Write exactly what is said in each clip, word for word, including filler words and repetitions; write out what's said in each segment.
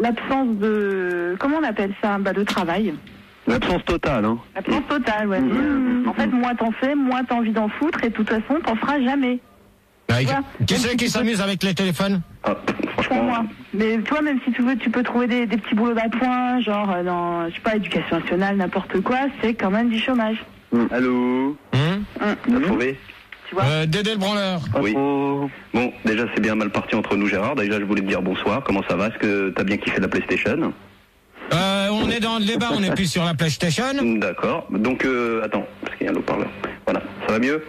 l'absence de... Comment on appelle ça? Bah, de travail. L'absence totale, hein. L'absence totale, ouais. Mmh. En fait, moins t'en fais, moins t'as envie d'en foutre, et de toute façon, t'en feras jamais. Ouais, qui c'est qui s'amuse peux... avec les téléphones? Ah, franchement. Pour moi. Mais tu vois, même si tu veux, tu peux trouver des, des petits boulots d'appoint, genre dans, je sais pas, éducation nationale, n'importe quoi, c'est quand même du chômage. Mmh. Allô mmh. Mmh. T'as trouvé? Tu vois euh, Dédé le branleur. Oui. Oh. Bon, déjà, c'est bien mal parti entre nous, Gérard. Déjà, je voulais te dire bonsoir. Comment ça va? Est-ce que t'as bien kiffé la PlayStation? Euh, on est dans le débat, on n'est plus sur la PlayStation. D'accord. Donc, euh, attends, parce qu'il y a un haut-parleur. Voilà, ça va mieux?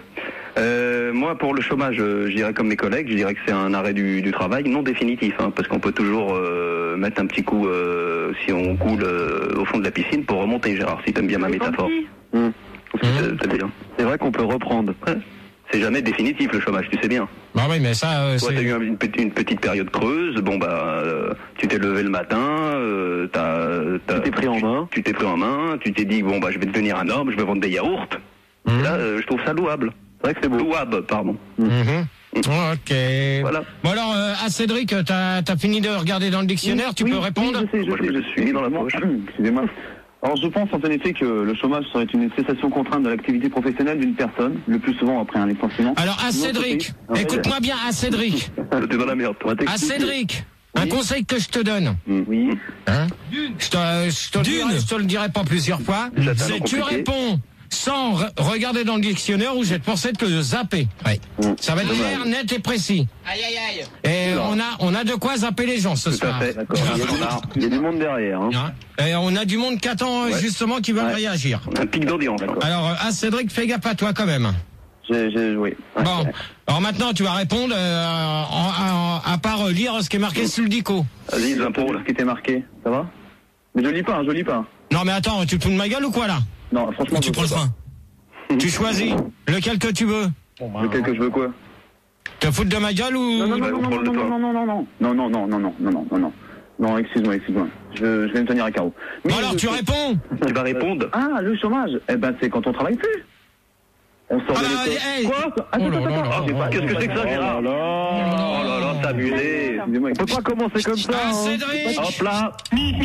Euh, moi, pour le chômage, euh, je dirais comme mes collègues, je dirais que c'est un arrêt du, du travail non définitif, hein, parce qu'on peut toujours euh, mettre un petit coup, euh, si on coule euh, au fond de la piscine, pour remonter, Gérard, si t'aimes bien ma métaphore. Mmh. Mmh. C'est, c'est vrai qu'on peut reprendre. Ouais. C'est jamais définitif le chômage, tu sais bien. Bah oui, mais ça. Euh, Toi, c'est... t'as eu une, une petite période creuse. Bon bah, euh, tu t'es levé le matin, euh, t'as, t'as, tu t'es pris en main. Tu, tu t'es pris en main. Tu t'es dit bon bah, je vais devenir un homme, je vais vendre des yaourts. Mmh. Là, euh, je trouve ça louable. C'est vrai que c'est beau. Louable, pardon. Mmh. Mmh. Ok. Voilà. Bon alors, euh, à Cédric, t'as, t'as fini de regarder dans le dictionnaire, oui, tu oui, peux répondre? Oui, je sais, je, moi, je, je, je suis mis dans la poche. Excusez-moi. Alors je pense en effet que le chômage serait une cessation contrainte de l'activité professionnelle d'une personne, le plus souvent après un licenciement. Alors à Cédric, écoute-moi bien, à Cédric. T'es dans la merde, toi. À Cédric, oui. Un conseil que je te donne. Oui. Hein? Je te, je te, dirai, je te le dirai pas plusieurs fois. C'est tu réponds sans re- regarder dans le dictionnaire ou je vais te forcer de te zapper. Ouais. Mmh. Ça va être clair, net et précis. Aïe aïe aïe. Et on a on a de quoi zapper les gens ce Tout soir. À fait. D'accord. Il y a du, il y a du monde derrière. Hein. Et on a du monde qui attend ouais. justement qui va ouais. réagir. Un pic d'audience. Alors à Cédric, fais gaffe à toi quand même. J'ai, j'ai joué. Ouais. Bon, alors maintenant tu vas répondre euh, en, en, à part lire ce qui est marqué sur le dico. Vas-y, l'impôt, ce qui était marqué, ça va? Mais je lis pas, je lis pas. Non mais attends, tu te fous de ma gueule ou quoi là? Non, franchement. Tu prends le frein. Tu choisis lequel que tu veux. Bon, bah, lequel que je veux quoi? Te foutre de ma gueule ou? Non non non non non non non non non non non non non non non non non non non excuse-moi excuse-moi je, je vais me tenir à carreau. Bon alors tu réponds. Tu vas répondre. Ah le chômage eh ben c'est quand on travaille plus. On sort ah de bah, hey. Quoi? Attends attends attends. Qu'est-ce que c'est que ça Gérard? Oh là là t'as abusé. On peut pas commencer comme ça. Ah Cédric. Hop là.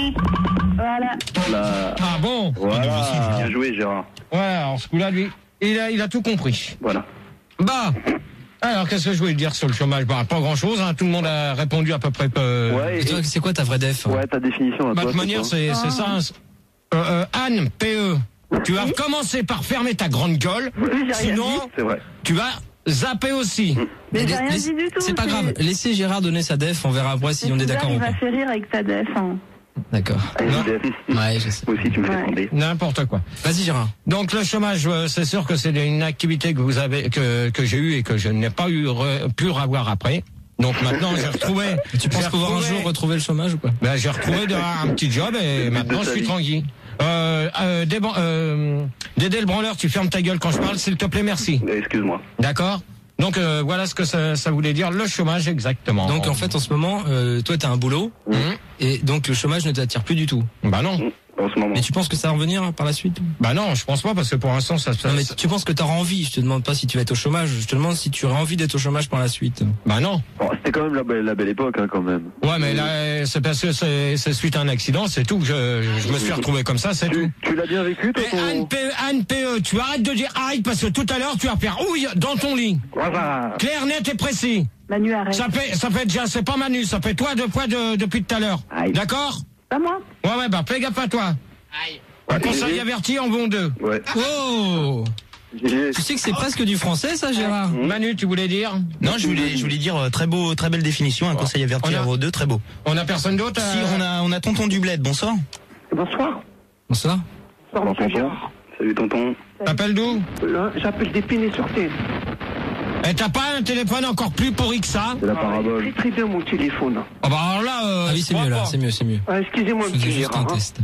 Voilà. Là. Ah bon. Voilà. Bien joué Gérard. Ouais, alors ce coup-là, lui, il a, il a tout compris. Voilà. Bah, alors qu'est-ce que je voulais dire sur le chômage? Bah, pas grand-chose, hein. Tout le monde a répondu à peu près. Euh... Ouais. Et toi, c'est quoi ta vraie def? Ouais, ta définition. Bah, de toute manière, c'est, c'est ça. Hein. Euh, euh, Anne, P E, tu vas commencer par fermer ta grande gueule. Oui, sinon, c'est vrai. Tu vas zapper aussi. Mais, Mais j'ai rien dit du tout. C'est pas c'est... grave. Laissez Gérard donner sa def. On verra après si on est d'accord ou pas. Il va faire rire avec ta def. Hein. D'accord. Ouais, je sais. Moi aussi, tu me fais tomber. N'importe quoi. Vas-y, Gérard. Donc, le chômage, c'est sûr que c'est une activité que vous avez, que, que j'ai eue et que je n'ai pas eu, re, pu avoir après. Donc, maintenant, j'ai retrouvé. Tu penses pouvoir retrouvé, un jour retrouver le chômage ou quoi? Ben, j'ai retrouvé un petit job et maintenant, je suis tranquille. Euh, euh, Déban, euh, Dédé le branleur, tu fermes ta gueule quand je parle, s'il te plaît, merci. Excuse-moi. D'accord? Donc euh, voilà ce que ça, ça voulait dire, le chômage exactement. Donc en fait en ce moment, euh, toi t'as un boulot mmh. et donc le chômage ne t'attire plus du tout. Bah non. Mmh. En ce moment. Mais tu penses que ça va revenir par la suite? Bah non, je pense pas parce que pour l'instant ça se passe. Non mais tu penses que t'auras envie? Je te demande pas si tu vas être au chômage, je te demande si tu auras envie d'être au chômage par la suite. Bah non. Bon, c'était quand même la belle, la belle époque hein, quand même. Ouais mais là c'est parce que c'est, c'est suite à un accident, c'est tout. Je, je me suis retrouvé comme ça, c'est tu, tout. Tu l'as bien vécu toi? Et Anne P E, Anne P E, tu arrêtes de dire arrête parce que tout à l'heure tu vas faire ouille dans ton lit. Voilà. Clair, net et précis. Manu arrête. Ça fait, ça fait déjà, c'est pas Manu, ça fait toi deux fois de, depuis tout à l'heure. Aïe. D'accord? Pas moi. Ouais ouais bah fais gaffe à toi. Aïe. Un conseil averti en vaut deux. Ouais. Oh. Tu sais que c'est presque du français ça Gérard. Mmh. Manu tu voulais dire? Non je voulais je voulais dire euh, très beau très belle définition un oh. conseil averti en vaut deux très beau. On a personne d'autre? Si on a on a tonton du bled bonsoir. Bonsoir. Bonsoir. Bonsoir monsieur Gérard. Salut tonton. T'appelles d'où? Là j'appelle d'Épinay-sur-Seine. Et t'as pas un téléphone encore plus pourri que ça? C'est la parabole. Ah, très très bien mon téléphone. Oh bah alors là euh, ah oui c'est mieux là, c'est mieux, c'est mieux. Ah, excusez-moi je monsieur juste Gérard. Un test.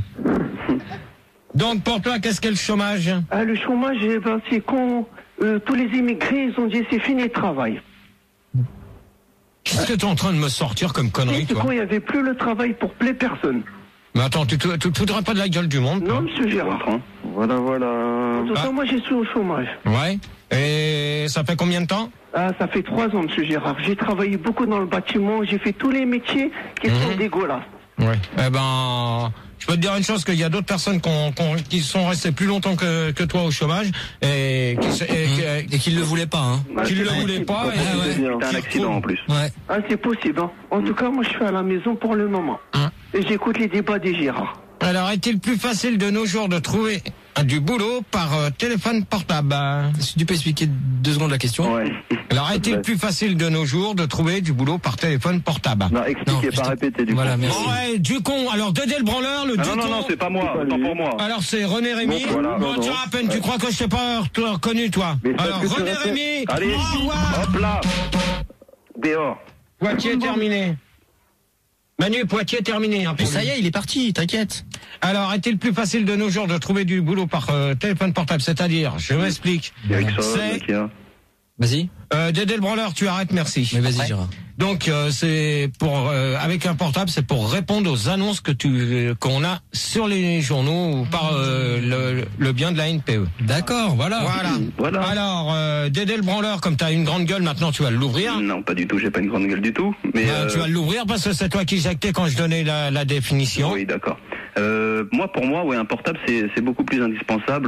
Donc pour toi qu'est-ce qu'est le chômage? Ah le chômage eh ben, c'est quand euh, tous les immigrés ils ont dit c'est fini le travail. Qu'est-ce que t'es en train de me sortir comme connerie c'est toi? Quand il n'y avait plus le travail pour plein personne. Mais attends, tu te, tu te foudrais pas de la gueule du monde? Non monsieur Gérard. Voilà voilà. En tout cas, ah. moi j'ai suis au chômage. Ouais. Et ça fait combien de temps? Ah, ça fait trois ans, monsieur Gérard. J'ai travaillé beaucoup dans le bâtiment, j'ai fait tous les métiers qui mmh. sont dégueulasses. Ouais. Eh ben, je peux te dire une chose, qu'il y a d'autres personnes qu'on, qu'on, qui sont restées plus longtemps que, que toi au chômage et qui, et, mmh. et qui ne le voulaient pas. Hein. Ah, qui ne le possible. voulaient pas. Ah, Et, ouais. C'était un accident en plus. Ouais. Ah, c'est possible. Hein. En tout cas, moi, je suis à la maison pour le moment. Hein. Et j'écoute les débats des Gérard. Alors, est-il plus facile de nos jours de trouver du boulot par euh, téléphone portable? Si tu peux expliquer deux secondes la question. Ouais. Alors, est-il plus facile de nos jours de trouver du boulot par téléphone portable? Non, expliquez, Non, pas répéter du voilà, coup. merci. Bon, ouais, du con. Alors, Dédé le branleur, le Ah du non, con. non, non, c'est pas moi, autant pour moi. Alors, c'est René Rémy. Bon, voilà. Bon, Non, tiens, non. à peine, tu crois que je t'ai pas re- reconnu, toi? Mais parce Alors, que tu René répètes. Rémy. Allez, Au revoir. hop là. Dehors. Poitiers terminé. Manu, Poitiers terminé. Hein, Mais ça y est, il est parti, t'inquiète. Alors, est-il plus facile de nos jours de trouver du boulot par euh, téléphone portable? C'est-à-dire, je m'explique. Avec ça, C'est- mec, hein. Vas-y. Euh, Dédé le branleur, tu arrêtes, merci. Mais vas-y, Gérard. Donc, euh, c'est pour euh, avec un portable, c'est pour répondre aux annonces que tu euh, qu'on a sur les journaux ou par euh, le, le bien de la N P E. D'accord, voilà. Voilà. Voilà. Alors, euh, Dédé le branleur, comme tu as une grande gueule, maintenant tu vas l'ouvrir. Non, pas du tout, j'ai pas une grande gueule du tout. Mais Ben, euh, tu vas l'ouvrir parce que c'est toi qui jactais quand je donnais la, la définition. Oui, d'accord. Euh, moi, pour moi, ouais, un portable, c'est c'est beaucoup plus indispensable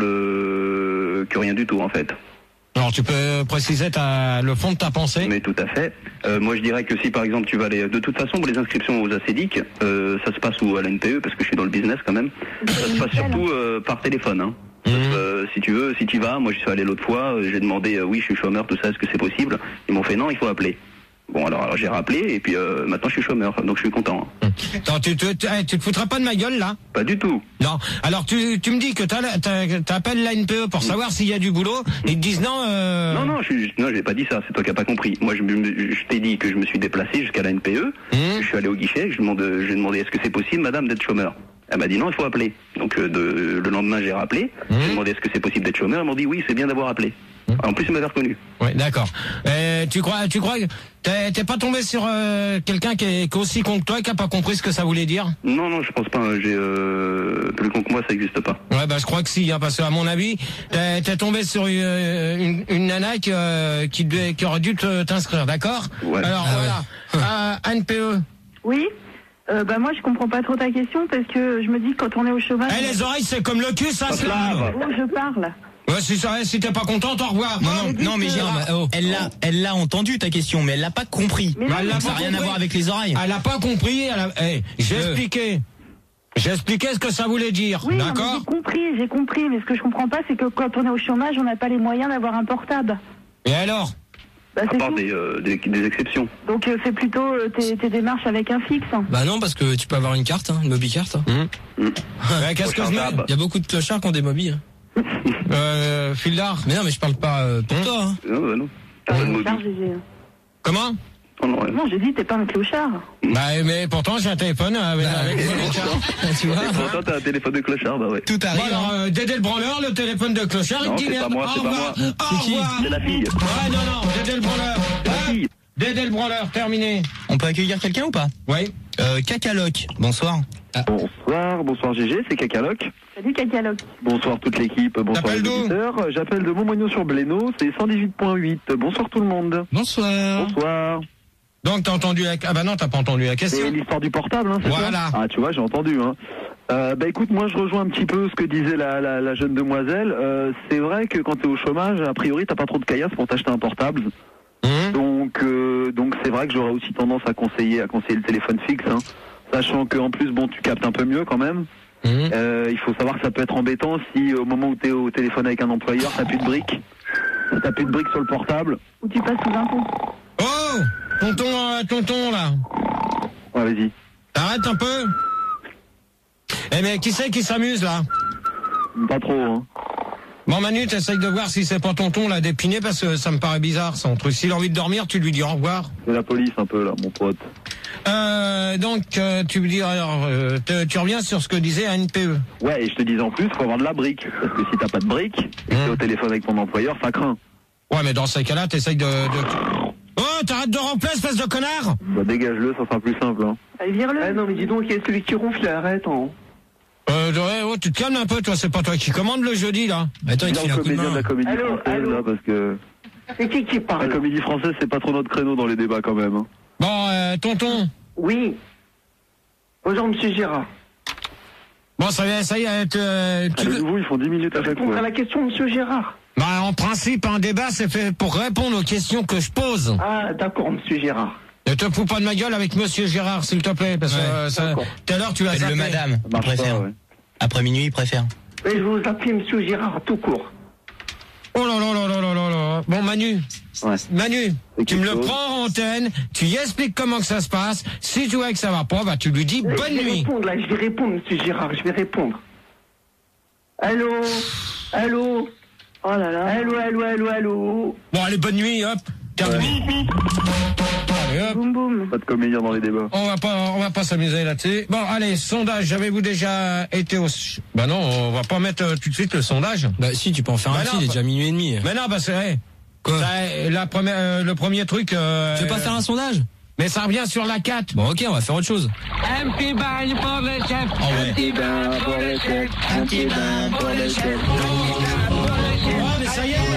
euh, que rien du tout, en fait. Alors, tu peux préciser ta, le fond de ta pensée. Mais tout à fait. Euh, moi, je dirais que si, par exemple, tu vas aller... De toute façon, pour les inscriptions aux ACEDIC, euh, ça se passe où à la N P E, parce que je suis dans le business quand même. Ça se passe surtout euh, par téléphone. Hein. Mmh. Euh, si tu veux, si tu vas, moi, je suis allé l'autre fois, euh, j'ai demandé, euh, oui, je suis chômeur, tout ça, est-ce que c'est possible? Ils m'ont fait non, il faut appeler. Bon, alors, alors j'ai rappelé, et puis euh, maintenant, je suis chômeur, donc je suis content. Hein. Attends, tu, tu, tu, tu te foutras pas de ma gueule, là? Pas du tout. Non. Alors, tu, tu me dis que t'as- t'as- t'appelles la N P E pour savoir s'il y a du boulot. Ils te disent non, euh... Non, non, je suis, non, j'ai pas dit ça, c'est toi qui n'as pas compris. Moi, je, me- je t'ai dit que je me suis déplacé jusqu'à la N P E, Mmh. je suis allé au guichet, je demande, j'ai demandé est-ce que c'est possible, madame, d'être chômeur? Elle m'a dit non, il faut appeler. Donc euh, de, le lendemain, j'ai rappelé, Mmh. j'ai demandé est-ce que c'est possible d'être chômeur, ils m'ont dit oui, c'est bien d'avoir appelé. En plus, ils m'avaient reconnu. Oui, d'accord. Euh, tu crois, tu crois que t'es t'es pas tombé sur euh, quelqu'un qui est, qui est aussi con que toi et qui a pas compris ce que ça voulait dire? Non, non, je pense pas, hein, j'ai euh, plus con que moi, ça n'existe pas. Ouais, bah je crois que si, hein, parce qu'à mon avis, t'es t'es tombé sur une, une, une nana qui, euh, qui, devait- qui aurait dû te- t'inscrire, d'accord? Ouais. Alors Ah voilà, à N P E. Oui. Euh, bah moi je comprends pas trop ta question parce que je me dis que quand on est au chômage. Eh, les oreilles, c'est comme le cul, ça, Hop c'est là, là. bah. Oh, je parle. Ouais, si, ça- si t'es pas contente, au revoir. Non, non, non, mais Gérard, Non, mais, oh. elle l'a, elle l'a entendu ta question, mais elle l'a pas compris. Mais Bah, non, elle l'a Donc ça pas n'a rien à compris. voir avec les oreilles. Elle a pas compris. Elle a... eh, j'ai Euh. expliqué. J'ai expliqué ce que ça voulait dire, oui, non, mais d'accord? j'ai compris, j'ai compris. Mais ce que je comprends pas, c'est que quand on est au chômage, on n'a pas les moyens d'avoir un portable. Et alors? Bah, À c'est part tout. des, euh, des, des exceptions. Donc euh, c'est plutôt euh, tes, tes démarches avec un fixe. Bah non, parce que tu peux avoir une carte, hein, une mobile-carte. Hum. Ouais, qu'est-ce que je mets? Rechargeable. Il y a beaucoup de clochards qui ont des mobiles. Hein. Euh, fil d'art. Mais non, mais je parle pas euh, pour Hum. toi. Hein. Non, bah non. Pas de mobile. Charge, j'ai- Comment? Non, non, ouais. Non, j'ai dit t'es pas un clochard. Bah, mais pourtant, j'ai un téléphone avec, avec Tu vois Et pourtant, t'as un téléphone de clochard, bah ouais. Tout Bon, arrive. alors, hein. euh, Dédé le branleur, le téléphone de clochard, il Non, te dit c'est pas merde. moi, Au c'est pas revoir. moi. Au C'est qui revoir. C'est la fille. Ouais, non, non, Dédé le branleur. La Ah, fille. Dédé le branleur, terminé. On peut accueillir quelqu'un ou pas? Oui. Euh, Cacaloc, bonsoir. Bonsoir, bonsoir G G, c'est Cacaloc. Salut Cacaloc. Bonsoir toute l'équipe, bonsoir T'appelles les d'où? auditeurs. J'appelle de Montmagnon-sur-Blénaud, c'est cent dix-huit point huit. Bonsoir tout le monde. Bonsoir. Bonsoir. Donc, t'as entendu la... Ah bah non, t'as pas entendu la question. C'est l'histoire du portable, hein, c'est Voilà. ça? Ah, tu vois, j'ai entendu, hein. Euh, bah écoute, moi je rejoins un petit peu ce que disait la, la, la jeune demoiselle. Euh, c'est vrai que quand t'es au chômage, a priori t'as pas trop de caillasse pour t'acheter un portable. Hum. Donc euh, donc c'est vrai que j'aurais aussi tendance à conseiller à conseiller le téléphone fixe, hein. Sachant qu'en plus bon tu captes un peu mieux quand même. Hum. Euh, il faut savoir que ça peut être embêtant si au moment où tu es au téléphone avec un employeur, t'as plus de briques. Si t'as plus de briques sur le portable. Ou tu passes sous un pont. Oh, tonton, euh, tonton, là. Ouais, vas-y. T'arrêtes un peu. Eh mais qui c'est qui s'amuse, là? Pas trop, hein. Bon, Manu, t'essayes de voir si c'est pas tonton, là, d'épiné, parce que ça me paraît bizarre, son truc. S'il a envie de dormir, tu lui dis au revoir. C'est la police un peu, là, mon pote. Euh, donc, euh, tu veux dire, alors, euh, te- tu reviens sur ce que disait A N P E. Ouais, et je te disais en plus, faut avoir de la brique. Parce que si t'as pas de brique, et que t'es au téléphone avec ton employeur, ça craint. Ouais, mais dans ces cas-là, t'essayes de, de... Oh, t'arrêtes de remplir, espèce de connard! Bah, dégage-le, ça sera plus simple, hein. Allez, vire-le. Ah non, mais dis donc, il y a celui qui ronfle, arrête, hein. Euh, ouais, oh, tu te calmes un peu, toi, c'est pas toi qui commande le jeudi, là. Attends, il te Bien file un le coup de comédien de main. la comédie Allô, française, allô là, parce que C'est qui qui la parle? comédie française, c'est pas trop notre créneau dans les débats, quand même, hein. Bon, euh, tonton. Oui. Bonjour, monsieur Gérard. Bon, ça y est, ça y est. Euh, tu... ah, les nouveaux, ils font dix minutes à chaque fois. Répondre à la question, monsieur Gérard. Bah, en principe, un débat, c'est fait pour répondre aux questions que je pose. Ah, d'accord, monsieur Gérard. Ne te fous pas de ma gueule avec monsieur Gérard, s'il te plaît, parce que ouais, euh, ça, tout à l'heure, tu as zappé. Le madame, il préfère. Pas, ouais. Après minuit, il préfère. Mais je vous appelle monsieur Gérard tout court. Oh là là là là là là là. Bon, Manu. Ouais. Manu, tu me le prends en antenne, tu y expliques comment que ça se passe. Si tu vois que ça va pas, bah tu lui dis bonne nuit. Je vais répondre, là, je vais répondre, monsieur Gérard, je vais répondre. Allô? Allô? Oh là là. Allô, allô, allô, allô. Bon, allez, bonne nuit, hop. Terminé. Ouais. Allez, hop. Boum, boum. Pas de comédien dans les débats. On va pas, on va pas s'amuser là-dessus. Bon, allez, sondage. Avez-vous déjà été au... Bah non, on va pas mettre euh, tout de suite le sondage. Bah si, tu peux en faire bah un petit, il est déjà minuit et demi. Mais non, bah c'est vrai. Quoi? Ça, la première, euh, le premier truc... Euh, tu veux pas faire un sondage? Mais ça revient sur la quatre. Bon, ok, on va faire autre chose. Un petit bain pour le chef. Oh, ouais. Un petit bain pour le chef. Un petit bain pour le chef. Oh, mais ça y est.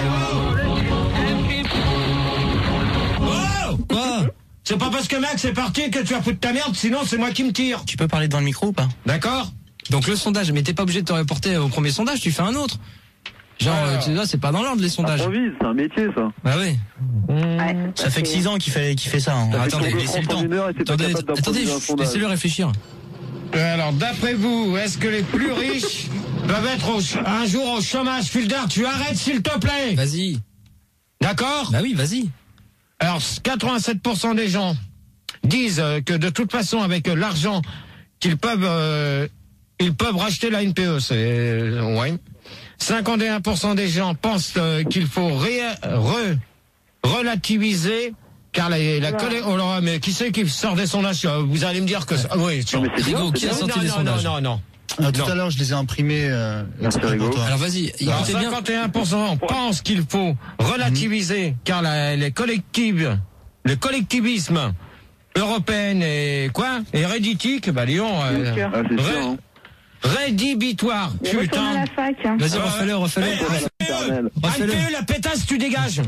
Oh, quoi? C'est pas parce que Max est parti que tu vas foutre ta merde, sinon c'est moi qui me tire. Tu peux parler devant le micro ou pas? D'accord. Donc le sondage, mais t'es pas obligé de te reporter au premier sondage, tu fais un autre. Genre, ah, tu vois, c'est pas dans l'ordre les sondages. Improvise, c'est un métier ça. Ah oui. Ouais, ça fait que six ans qu'il fait, qu'il fait ça. Hein. ça attendez, laissez le temps. Attendez, attendez, laissez-le réfléchir. Alors, d'après vous, est-ce que les plus riches doivent être au, un jour au chômage? Fulder, tu arrêtes s'il te plaît. Vas-y. D'accord? Bah oui, vas-y. Alors, quatre-vingt-sept pour cent des gens disent que de toute façon, avec l'argent qu'ils peuvent, euh, ils peuvent racheter la N P E. C'est, euh, ouais. cinquante et un pour cent des gens pensent euh, qu'il faut ré, re, relativiser, car la, la collègue, oh là, mais qui c'est qui sort des sondages? Vous allez me dire que, ah, oui, non, mais c'est Rigo, qui a sorti non, des non, sondages? Non, non, non. Ah, tout non. à l'heure, je les ai imprimés. Euh, Alors vas-y. Alors, cinquante et un pour cent pensent qu'il faut relativiser, mmh. car la, les collectifs, le collectivisme européen est quoi? Héréditique, bah Lyon. Euh, ah, c'est ré, sûr, hein. Rédhibitoire. Putain. À la fac, hein. Vas-y, refais-le, refais-le. Refais-le, la pétasse, tu dégages.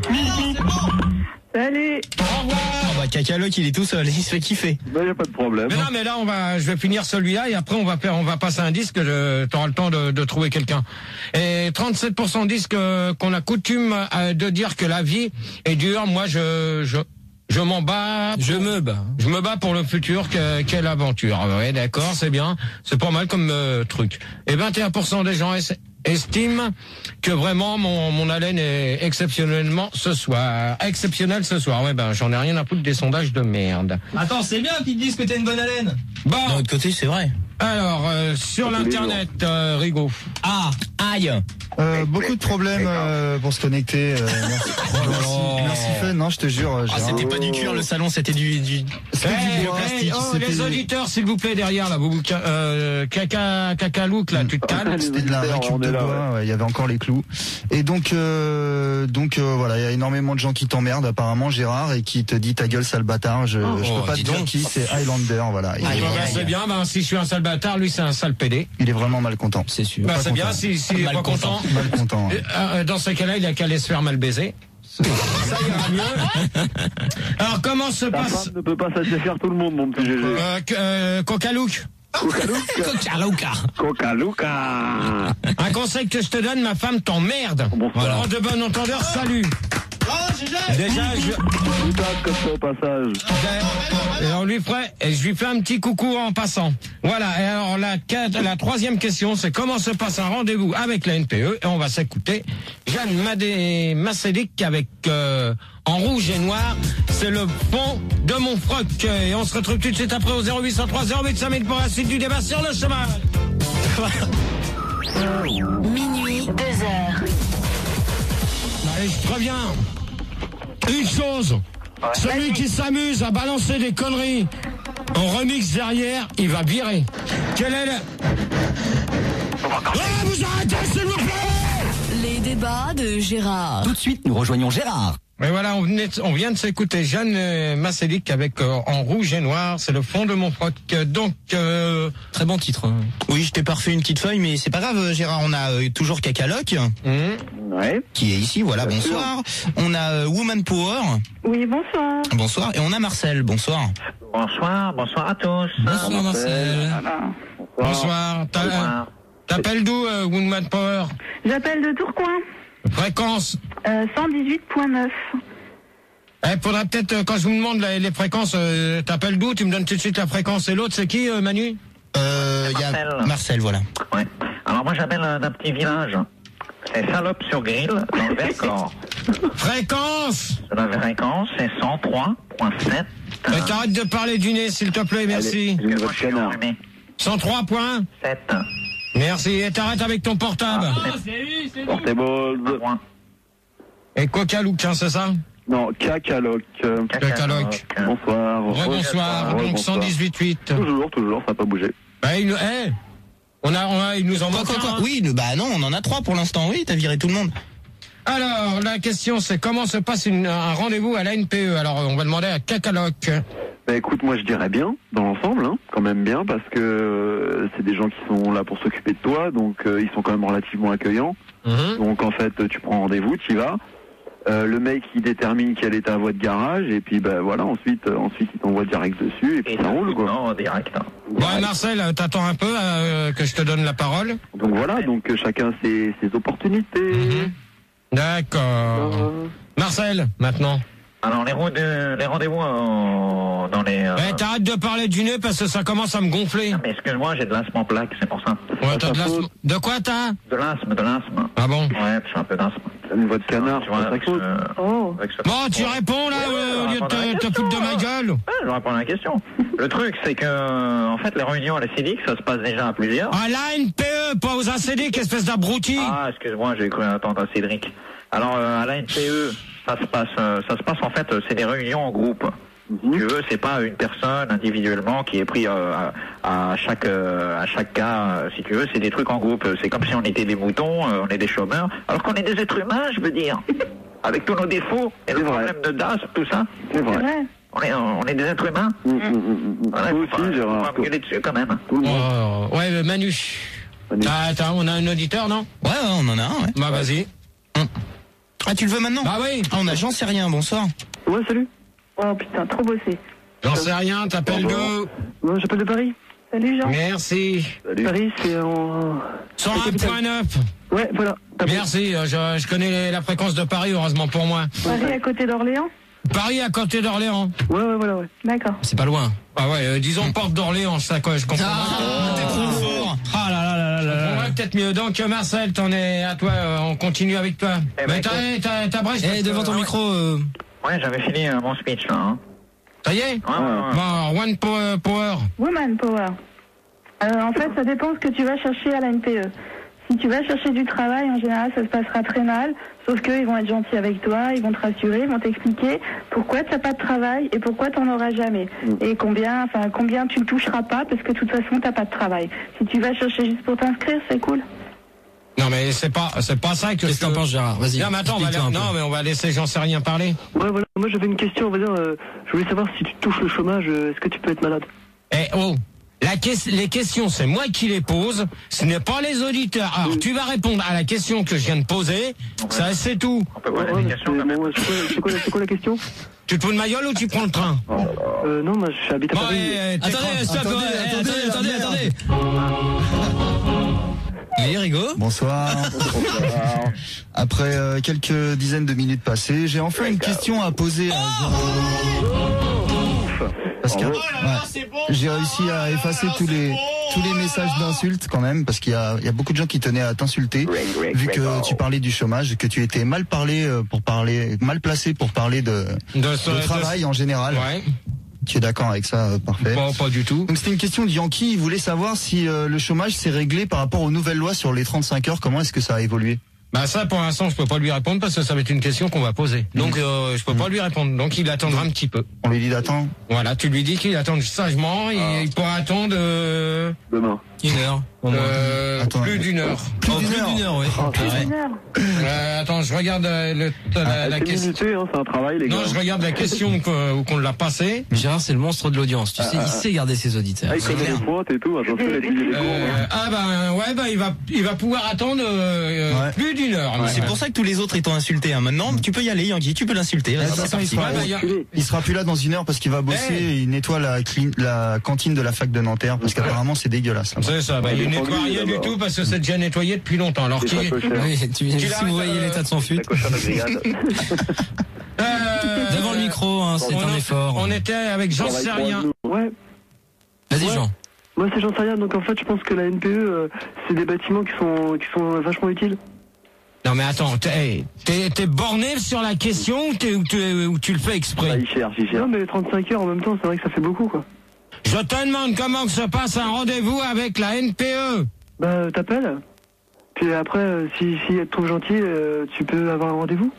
Salut. Au revoir. Oh bah Cacaloc, il est tout seul, il se fait kiffer. Bah, y a pas de problème. Mais non, mais là, on va, je vais finir celui-là et après, on va faire, on va passer un disque, tu auras le temps de, de trouver quelqu'un. Et trente-sept pour cent disent que, qu'on a coutume de dire que la vie est dure. Moi, je, je, je m'en bats. Pour, je me bats. Je me bats pour le futur. Que, quelle aventure. Ouais, d'accord, c'est bien. C'est pas mal comme euh, truc. Et vingt et un pour cent des gens estime que vraiment mon, mon haleine est exceptionnellement ce soir. Exceptionnel ce soir. Ouais, ben, j'en ai rien à foutre des sondages de merde. Attends, c'est bien qu'ils te disent que t'as une bonne haleine. Bon. D'un autre côté, c'est vrai. Alors, euh, sur l'internet, euh, Rigo. Ah, aïe. Euh, beaucoup de problèmes euh, pour se connecter. Euh, merci. Oh, merci, merci Fun, non, je te jure. Ah, c'était pas du cuir le salon, c'était du du. C'était hey, du bois, hey, oh, les auditeurs, s'il vous plaît, derrière là, vous euh, caca caca look là, tu te calmes. C'était de la récup de bois, il ouais. y avait encore les clous. Et donc euh, donc euh, voilà, il y a énormément de gens qui t'emmerdent apparemment, Gérard, et qui te dit ta gueule sale bâtard. Je, oh, je peux pas te dire qui, c'est Highlander, voilà. Ah, bah, bah, c'est bien, bah, si je suis un sale bâtard, lui c'est un sale pédé. Il est vraiment mal content, c'est sûr. Bah, c'est bien, si s'il est pas content. Mal content. Ouais. Euh, dans ce cas-là, il a qu'à aller se faire mal baiser. Ça ira mieux. Alors, comment se Ta passe... femme ne peut pas satisfaire tout le monde, mon petit G G. Euh, euh, Coca-Look. Coca-Luca. Coca-Luca. Un conseil que je te donne, ma femme t'emmerde. Voilà. En de bon entendeur, salut. Déjà, je... comme ça au passage. Et on lui ferait, et je lui fais un petit coucou en passant. Voilà. Et alors la, la troisième question, c'est comment se passe un rendez-vous avec la N P E. Et on va s'écouter Jeanne Madé Massédic avec euh, en rouge et noir. C'est le fond de mon froc. Et on se retrouve tout de suite après au zéro huit cent trois zéro huit cinq mille pour la suite du débat sur le chemin. Minuit, deux heures. Allez, je préviens. Une chose, ouais. Celui qui s'amuse à balancer des conneries en remix derrière, il va virer. Quel est le... Ah, vous arrêtez, s'il vous plaît! Les débats de Gérard. Tout de suite, nous rejoignons Gérard. Mais voilà, on, venait, on vient de s'écouter Jeanne euh, Masselic avec euh, En rouge et noir, c'est le fond de mon froc. Donc, euh, très bon titre. Hein. Oui, je t'ai pas refait une petite feuille, mais c'est pas grave, Gérard. On a euh, toujours Cacaloc, mmh. ouais. qui est ici. Voilà, bien bonsoir. Sûr. On a euh, Woman Power. Oui, bonsoir. Bonsoir. Et on a Marcel. Bonsoir. Bonsoir. Bonsoir à tous. Bonsoir, Marcel. Voilà. Bonsoir. Bonsoir. T'appelles d'où, euh, Woman Power? J'appelle de Tourcoing. Fréquence euh, cent dix-huit virgule neuf. Eh, faudrait peut-être, euh, quand je vous demande les, les fréquences, euh, t'appelles d'où? Tu me donnes tout de suite la fréquence. Et l'autre, c'est qui, euh, Manu? Euh, il y a Marcel. Marcel, voilà. Ouais. Alors moi, j'appelle euh, d'un petit village. C'est Salop-sur-Grille, dans le Vercors. Fréquence La fréquence, c'est cent trois virgule sept. Euh, T'arrêtes de parler du nez, s'il te plaît, merci. Allez, moi, je cent trois virgule sept. Merci, et t'arrêtes avec ton portable. Ah, c'est lui, c'est lui. Portable. Et Coca-Look, c'est ça? Non, Cacaloc. Cacaloc. Bonsoir. Rebonsoir, donc cent dix-huit virgule huit. Toujours, toujours, ça n'a pas bougé. Bah, il, hey, on a, on a, il nous en manque un. Oui, le, bah non, on en a trois pour l'instant, oui, t'as viré tout le monde. Alors, la question, c'est comment se passe une, un rendez-vous à la N P E? Alors, on va demander à Cacaloc. Bah écoute, moi je dirais bien, dans l'ensemble, hein, quand même bien, parce que euh, c'est des gens qui sont là pour s'occuper de toi, donc euh, ils sont quand même relativement accueillants. Mmh. Donc en fait, tu prends rendez-vous, tu y vas. Euh, le mec il détermine quelle est ta voie de garage, et puis bah voilà, ensuite, euh, ensuite il t'envoie direct dessus, et puis et ça roule quoi. Non, direct. Hein. Bon, ouais, Marcel, t'attends un peu euh, que je te donne la parole. Donc voilà, donc euh, chacun ses, ses opportunités. Mmh. D'accord. Euh... Marcel, maintenant. Alors les, de, les rendez-vous euh, dans les... Euh... Eh, t'arrêtes de parler du nez parce que ça commence à me gonfler. Ah, mais excuse-moi, j'ai de l'asthme en plaque, c'est pour ça. Ouais, t'as de l'asthme. De quoi t'as? De l'asthme, de l'asthme. Ah bon? Ouais, j'ai un peu d'asthme. Une voix de canard, tu vois, avec ce... Oh. Avec ce... Bon, tu réponds là, ouais, euh, au lieu de te, te foutre de ma gueule. Ouais, je vais répondre à la question. Le truc, c'est que, en fait, les réunions à la C D I C, ça se passe déjà à plusieurs. À la N P E, pas aux A C D I C, espèce d'abruti. Ah, excuse-moi, j'ai cru entendre à Cédric. Alors, euh, à la N P E, ça se passe, euh, ça se passe en fait, euh, c'est des réunions en groupe. Mm-hmm. Tu veux, c'est pas une personne individuellement qui est pris euh, à, à chaque euh, à chaque cas. Euh, si tu veux, c'est des trucs en groupe. C'est comme si on était des moutons, euh, on est des chômeurs, alors qu'on est des êtres humains, je veux dire, avec tous nos défauts et nos problèmes de D A S, tout ça. C'est vrai. On est, on est des êtres humains. Mm, mm, mm, voilà, toi faut aussi, Gérard. On va me gueuler dessus quand même. Oh, ouais, Manu. Manu. Ah, attends, on a un auditeur, non? Ouais, ouais, on en a un. Ouais. Bah vas-y. Hum. Ah, tu le veux maintenant? Bah oui. Ah, on a J'en sais rien, bonsoir. Ouais, salut. Oh putain, trop bossé. J'en sais rien, t'appelles de... Ouais, j'appelle de Paris. Salut Jean. Merci. Salut. Paris, c'est en... cent un virgule neuf. Ouais, voilà. Merci, je, je connais la fréquence de Paris, heureusement pour moi. Paris à côté d'Orléans? Paris à côté d'Orléans. Ouais, ouais, voilà, ouais. D'accord. C'est pas loin. Ah ouais, euh, disons porte d'Orléans, ça quoi, je comprends. Ah, t'es trop fort. Ah là là là là là. Peut-être mieux. Donc Marcel, t'en es à toi, euh, on continue avec toi. Eh Mais ben, t'as, t'as, t'as Brest. Eh, devant ton euh, micro. Euh... Ouais, j'avais fini euh, mon speech là. Hein. Ça y est. Ouais, ouais, ouais. Bon, one power. power. Woman Power. Euh, en fait, ça dépend ce que tu vas chercher à la N P E. Si tu vas chercher du travail, en général, ça se passera très mal. Sauf qu'ils vont être gentils avec toi, ils vont te rassurer, ils vont t'expliquer pourquoi tu n'as pas de travail et pourquoi tu n'en auras jamais. Et combien, enfin, combien tu ne toucheras pas parce que de toute façon, tu n'as pas de travail. Si tu vas chercher juste pour t'inscrire, c'est cool. Non mais c'est pas c'est pas ça que Qu'est-ce que t'en penses, Gérard? Vas-y. Non mais attends, on va la... non mais on va laisser J'en sais rien parler. Ouais voilà, moi j'avais une question, on va dire, euh, je voulais savoir si tu touches le chômage, euh, est-ce que tu peux être malade? Eh oh, la que... les questions c'est moi qui les pose, ce n'est pas les auditeurs. Alors tu vas répondre à la question que je viens de poser, ça c'est tout. On peut poser des questions quand même. C'est quoi, c'est quoi la question? Tu te fous de ma gueule ou tu prends le train? Euh non, moi j'habite à bon, Paris. Eh, attendez, stop, attendez, attendez, attendez, attendez, attendez. Oui, Rigo. Bonsoir. Bonsoir. Après euh, quelques dizaines de minutes passées, j'ai enfin une question à poser à Jean. Parce que ouais, j'ai réussi à effacer tous les tous les messages d'insultes quand même, parce qu'il y a il y a beaucoup de gens qui tenaient à t'insulter, vu que tu parlais du chômage, que tu étais mal parlé pour parler, mal placé pour parler de de, de travail en général. Ouais. Tu es d'accord avec ça, euh, parfait. Pas, pas du tout. Donc c'était une question de Yankee, il voulait savoir si euh, le chômage s'est réglé par rapport aux nouvelles lois sur les trente-cinq heures, comment est-ce que ça a évolué? Bah ça pour l'instant je peux pas lui répondre parce que ça va être une question qu'on va poser. Donc euh, je peux pas lui répondre. Donc il attendra un petit peu. On lui dit d'attendre. Voilà, tu lui dis qu'il attend sagement et ah. il pourra attendre euh... demain. Une heure. Euh, plus d'une heure. Plus d'une heure, heure, oui. Oh, plus d'une heure. Euh, attends, je regarde euh, le, la, Ah, la c'est question. minutieux, hein, c'est un travail, les gars. Non, je regarde la question qu'on qu'on l'a passée. Gérard, c'est le monstre de l'audience. Tu sais, Ah, il sait garder ses auditeurs. Ah, il connaît les pointes et tout, attention, il a étudié les cours. Euh, ah ben ouais, ben il va, il va pouvoir attendre euh, Ouais. plus d'une heure. Ouais, c'est pour ça que tous les autres ils t'ont insulté. Hein. Maintenant, tu peux y aller, Yankee, tu peux l'insulter. De Vas-y, toute c'est façon, il parti. sera, Ouais, bah, y a- il sera plus là dans une heure parce qu'il va bosser. Hey. Il nettoie la, clean- la cantine de la fac de Nanterre parce qu'apparemment c'est dégueulasse. Là-bas. C'est ça, bah, il il est nettoie tendu, rien du d'abord. tout parce que c'est déjà nettoyé depuis longtemps. Alors C'est qui, pas cochère. Oui, tu, si l'arrêtes, vous voyez euh, l'état de son fut. La cochonne grillade. Euh, Devant le micro, hein, c'est on un a- effort. On était avec Jean On va y sais croire, rien. nous. Ouais. Vas-y, Ouais. Jean. Moi, c'est j'en sais rien. Donc, en fait, je pense que la N P E, euh, c'est des bâtiments qui sont, qui sont vachement utiles. Non mais attends, t'es hey, t'es- t'es borné sur la question ou, t'es- ou tu, ou tu le fais Ah, exprès? il cherche, il cherche. Non, mais trente-cinq heures en même temps, c'est vrai que ça fait beaucoup, quoi. Je te demande comment que se passe un rendez-vous avec la N P E. Bah, t'appelles. Puis après, euh, si, si elle te trouve gentil, euh, tu peux avoir un rendez-vous.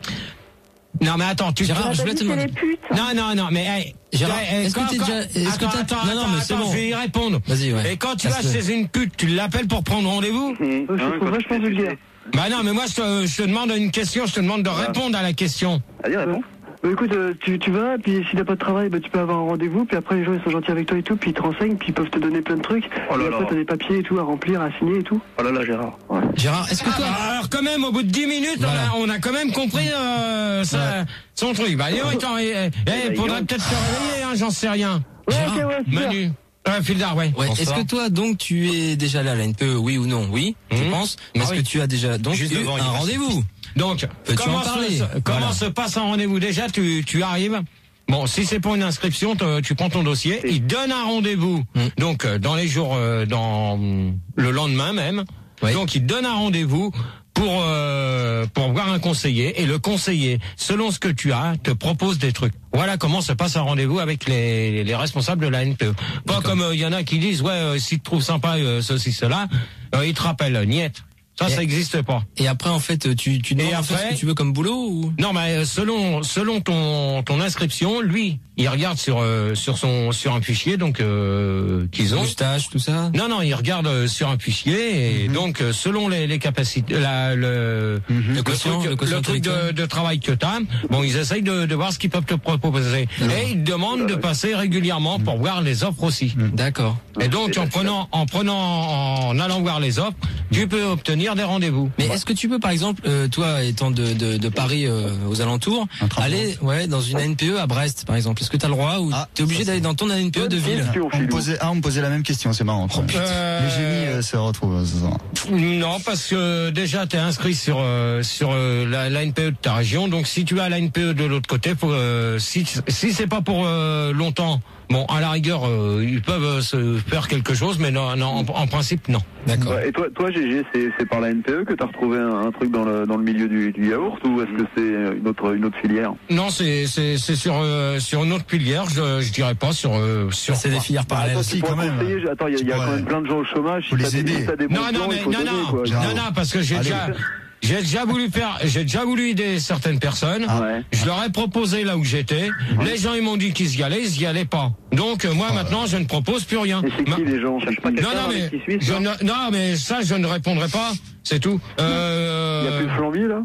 Non mais attends, tu Gérard, Ah, je bah, voulais te dis, c'est demander. les putes. Non, non, non, mais hey, Gérard, hey, est-ce que quand- t'es quand- déjà- est-ce que attends, t'as- attends, non, non, attends, mais c'est attends, bon. je vais y répondre. Vas-y, ouais. Et quand tu vas Parce que- chez une pute, tu l'appelles pour prendre rendez-vous? Euh, je trouve vachement vulgaire. Bah non, mais moi je te, je te demande une question, je te demande de répondre à la question. Allez, réponds. Bah, écoute, euh, tu, tu vas, puis si t'as pas de travail, bah, tu peux avoir un rendez-vous, puis après les gens ils sont gentils avec toi et tout, puis ils te renseignent, puis ils peuvent te donner plein de trucs. Oh là et après là. t'as des papiers et tout à remplir, à signer et tout. Oh là là, Gérard. Gérard, est-ce que Ah, toi. bah, alors quand même, au bout de dix minutes, Voilà. on, a, on a quand même compris euh, ça- son truc. Bah, dis donc, attends, eh, eh, eh, faudrait peut-être te réveiller, hein, j'en sais rien. Ouais, Gérard, ok, ouais, super. Manu. Ouais, Fildar, ouais. Ouais, est-ce Bonsoir. que toi, donc, tu es déjà là à la N P E, oui ou non? Oui, je Mhm. pense. Ah Mais est-ce oui. que tu as déjà donc Juste eu devant, il un est rendez-vous? Donc, Peux-tu comment, en parler se, comment Voilà. se passe un rendez-vous? Déjà, tu, tu arrives. Bon, si c'est pour une inscription, te- tu prends ton dossier. Il donne un rendez-vous. Mm. Donc, euh, dans les jours, euh, dans mm, le lendemain même. Oui. Donc, il donne un rendez-vous pour euh, pour voir un conseiller. Et le conseiller, selon ce que tu as, te propose des trucs. Voilà comment se passe un rendez-vous avec les, les responsables de la N P E. Pas comme il y en a qui disent, ouais, euh, si tu trouves sympa euh, ceci, cela, euh, ils te rappellent, niet. Ça, Et- ça n'existe pas. Et après, en fait, tu, tu demandes Et en fait après- ce que tu veux comme boulot ou? Non, mais selon selon ton ton inscription, lui, il regarde sur euh, sur son sur un fichier donc euh, qu'ils ont. Moustache, tout ça? Non, non, il regarde euh, sur un fichier et donc euh, selon les, les capacités, la, le, Le le quotient, truc, le quotient le truc de, intellectuel. de travail que t'as, bon, ils essayent de, de voir ce qu'ils peuvent te proposer. Et ils te demandent de passer régulièrement pour voir les offres aussi. D'accord. Et donc en prenant en prenant en allant voir les offres, tu peux obtenir des rendez-vous. Mais est-ce que tu peux, par exemple, euh, toi étant de, de, de Paris euh, aux alentours, Un train aller ouais dans une A N P E à Brest, par exemple? Est-ce que tu as le droit ou Ah, t'es obligé ça, d'aller c'est- dans ton A N P E de ville? Question, On me Philou. posait, ah, on me posait la même question, c'est marrant. Euh, Les génies euh, se retrouvent euh, ce soir. Non, parce que déjà tu es inscrit sur euh, sur euh, la, la N P E de ta région. Donc si tu as la N P E de l'autre côté, faut, euh, si si c'est pas pour euh, longtemps, bon, à la rigueur, euh, ils peuvent euh, se faire quelque chose, mais non, non en, en principe non. D'accord. Ouais, et toi, toi, G G, c'est c'est par la N P E que t'as retrouvé un, un truc dans le dans le milieu du, du yaourt ou est-ce que c'est une autre une autre filière? Non, c'est c'est c'est sur euh, sur une autre filière. Je je dirais pas sur euh, sur. C'est des filières parallèles. Attends, si, tu pourrais quand même. conseiller, attends, il y a, il y a Ouais. quand même plein de gens au chômage. Faut si les t'as des- aider. si t'as des bons Non, non, plans, mais il faut non, donner, non, quoi. non, non, parce que j'ai Allez. déjà, j'ai déjà voulu faire, j'ai déjà voulu aider certaines personnes. Ah ouais. Je leur ai proposé là où j'étais. Les gens, ils m'ont dit qu'ils y allaient, ils y allaient pas. Donc, euh, moi, maintenant, je ne propose plus rien. Et c'est Ma- qui les gens? Cherche pas Non, quelqu'un non, mais, avec qui suisse, je hein. ne, non, mais ça, je ne répondrai pas. C'est tout. Il y a Euh, plus de flambi là?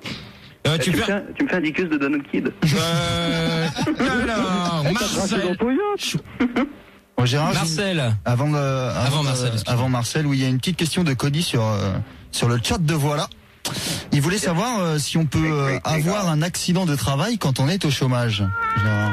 euh, Eh, tu tu, me fais, fais, tu me fais un dicus de Donald Kid. euh, alors, T'as craché dans Marcel. ton yacht? Bon, Gérard, j'ai- Marcel. avant, de- avant, Avant de- Marcel, excuse-moi. avant Marcel, où il y a une petite question de Cody sur euh, sur le chat de Voilà. Il voulait savoir euh, si on peut euh, avoir un accident de travail quand on est au chômage. Gérard.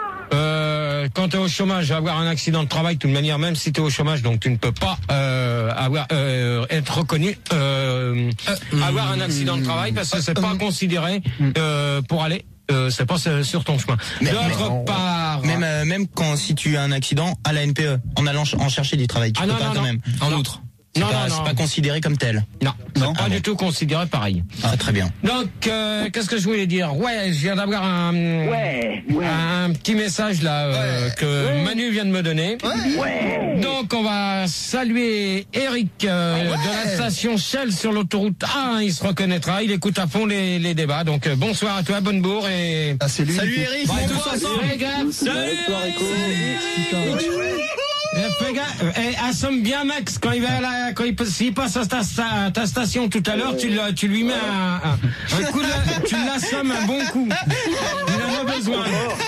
Euh, quand tu es au chômage, avoir un accident de travail, de toute manière, même si tu es au chômage, donc tu ne peux pas euh, avoir euh, être reconnu, euh, avoir un accident de travail parce que c'est pas considéré euh, pour aller. Euh, c'est pas sur ton chemin. Mais- D'autre mais- part, Même euh, même quand si tu as un accident à la N P E, en allant ch- en chercher du travail, tu Ah peux non, pas non, quand non. même. En Non. outre. C'est non, pas, non, c'est non. pas considéré comme tel. non, c'est Non. pas Ah du bon. tout considéré pareil. Ah, très bien. Donc, euh, qu'est-ce que je voulais dire? Ouais, je viens d'avoir un, Ouais, ouais. un petit message là euh, que Manu vient de me donner. Ouais. Donc on va saluer Eric euh, de la station Shell sur l'autoroute A un, il se reconnaîtra, il écoute à fond les, les débats. Donc euh, bonsoir à toi, bonne bourre et Ah, c'est lui. Salut qui- Eric, Bon, on tous voit ensemble, les gars. Salut Bonsoir, Rico. Eh, fais gaffe, eh, assomme bien Max quand il va à la, quand il s'il passe à ta, ta, ta station tout à l'heure, tu, le, tu lui mets un, un, un coup de, tu l'assommes un bon coup. Il en a besoin.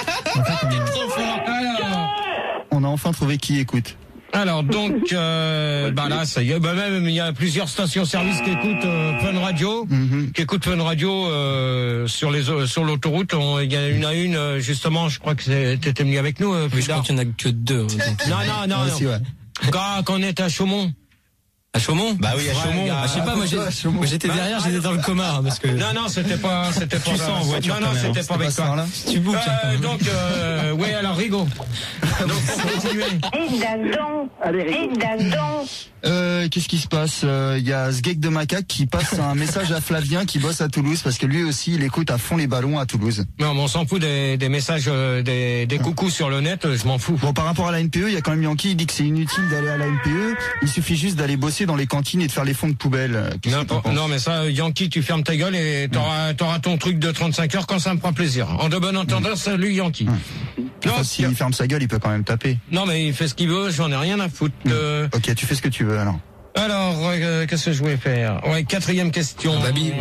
Alors, on a enfin trouvé qui écoute. Alors donc, euh, bah là, ça y est, bah même il y a plusieurs stations-service qui écoutent euh, Fun Radio, mm-hmm. qui écoutent Fun Radio euh, sur les euh, sur l'autoroute. Il y en a une à une, euh, justement. Je crois que t'étais venu avec nous. Euh, oui, je crois qu'il y en a que deux. Donc. Non, non, non. non. Aussi, ouais. Quand, quand on est à Chaumont. À Chaumont? Bah oui, à Chaumont. Ouais, bah, je sais pas, moi, j'ai, moi j'étais derrière, bah, j'étais dans le coma, hein, parce que. Non, non, c'était pas, c'était pas ça. En voiture, non, non, c'était pas avec toi. Tu bouges. Euh, donc, euh, ouais, alors, Rigo. Donc, pour continuer. Et dadon. Et dadon. Euh, qu'est-ce qui se passe? Il euh, y a Sgeg de Macaque qui passe un message à Flavien qui bosse à Toulouse parce que lui aussi il écoute à fond les ballons à Toulouse. Non, mais on s'en fout des, des messages, euh, des, des coucous sur le net, je m'en fous. Bon, par rapport à la N P E, il y a quand même Yankee, il dit que c'est inutile d'aller à la N P E, il suffit juste d'aller bosser dans les cantines et de faire les fonds de poubelle. Non, non, mais ça, Yankee, tu fermes ta gueule et t'auras, t'auras ton truc de trente-cinq heures quand ça me fera plaisir. En de bonne entendeur, salut Yankee. Hum. Enfin, s'il il ferme sa gueule, il peut quand même taper. Non, mais il fait ce qu'il veut, j'en ai rien à foutre. Hum. Euh... Ok, tu fais ce que tu veux alors. Alors, euh, qu'est-ce que je voulais faire? Ouais, quatrième question. Babi.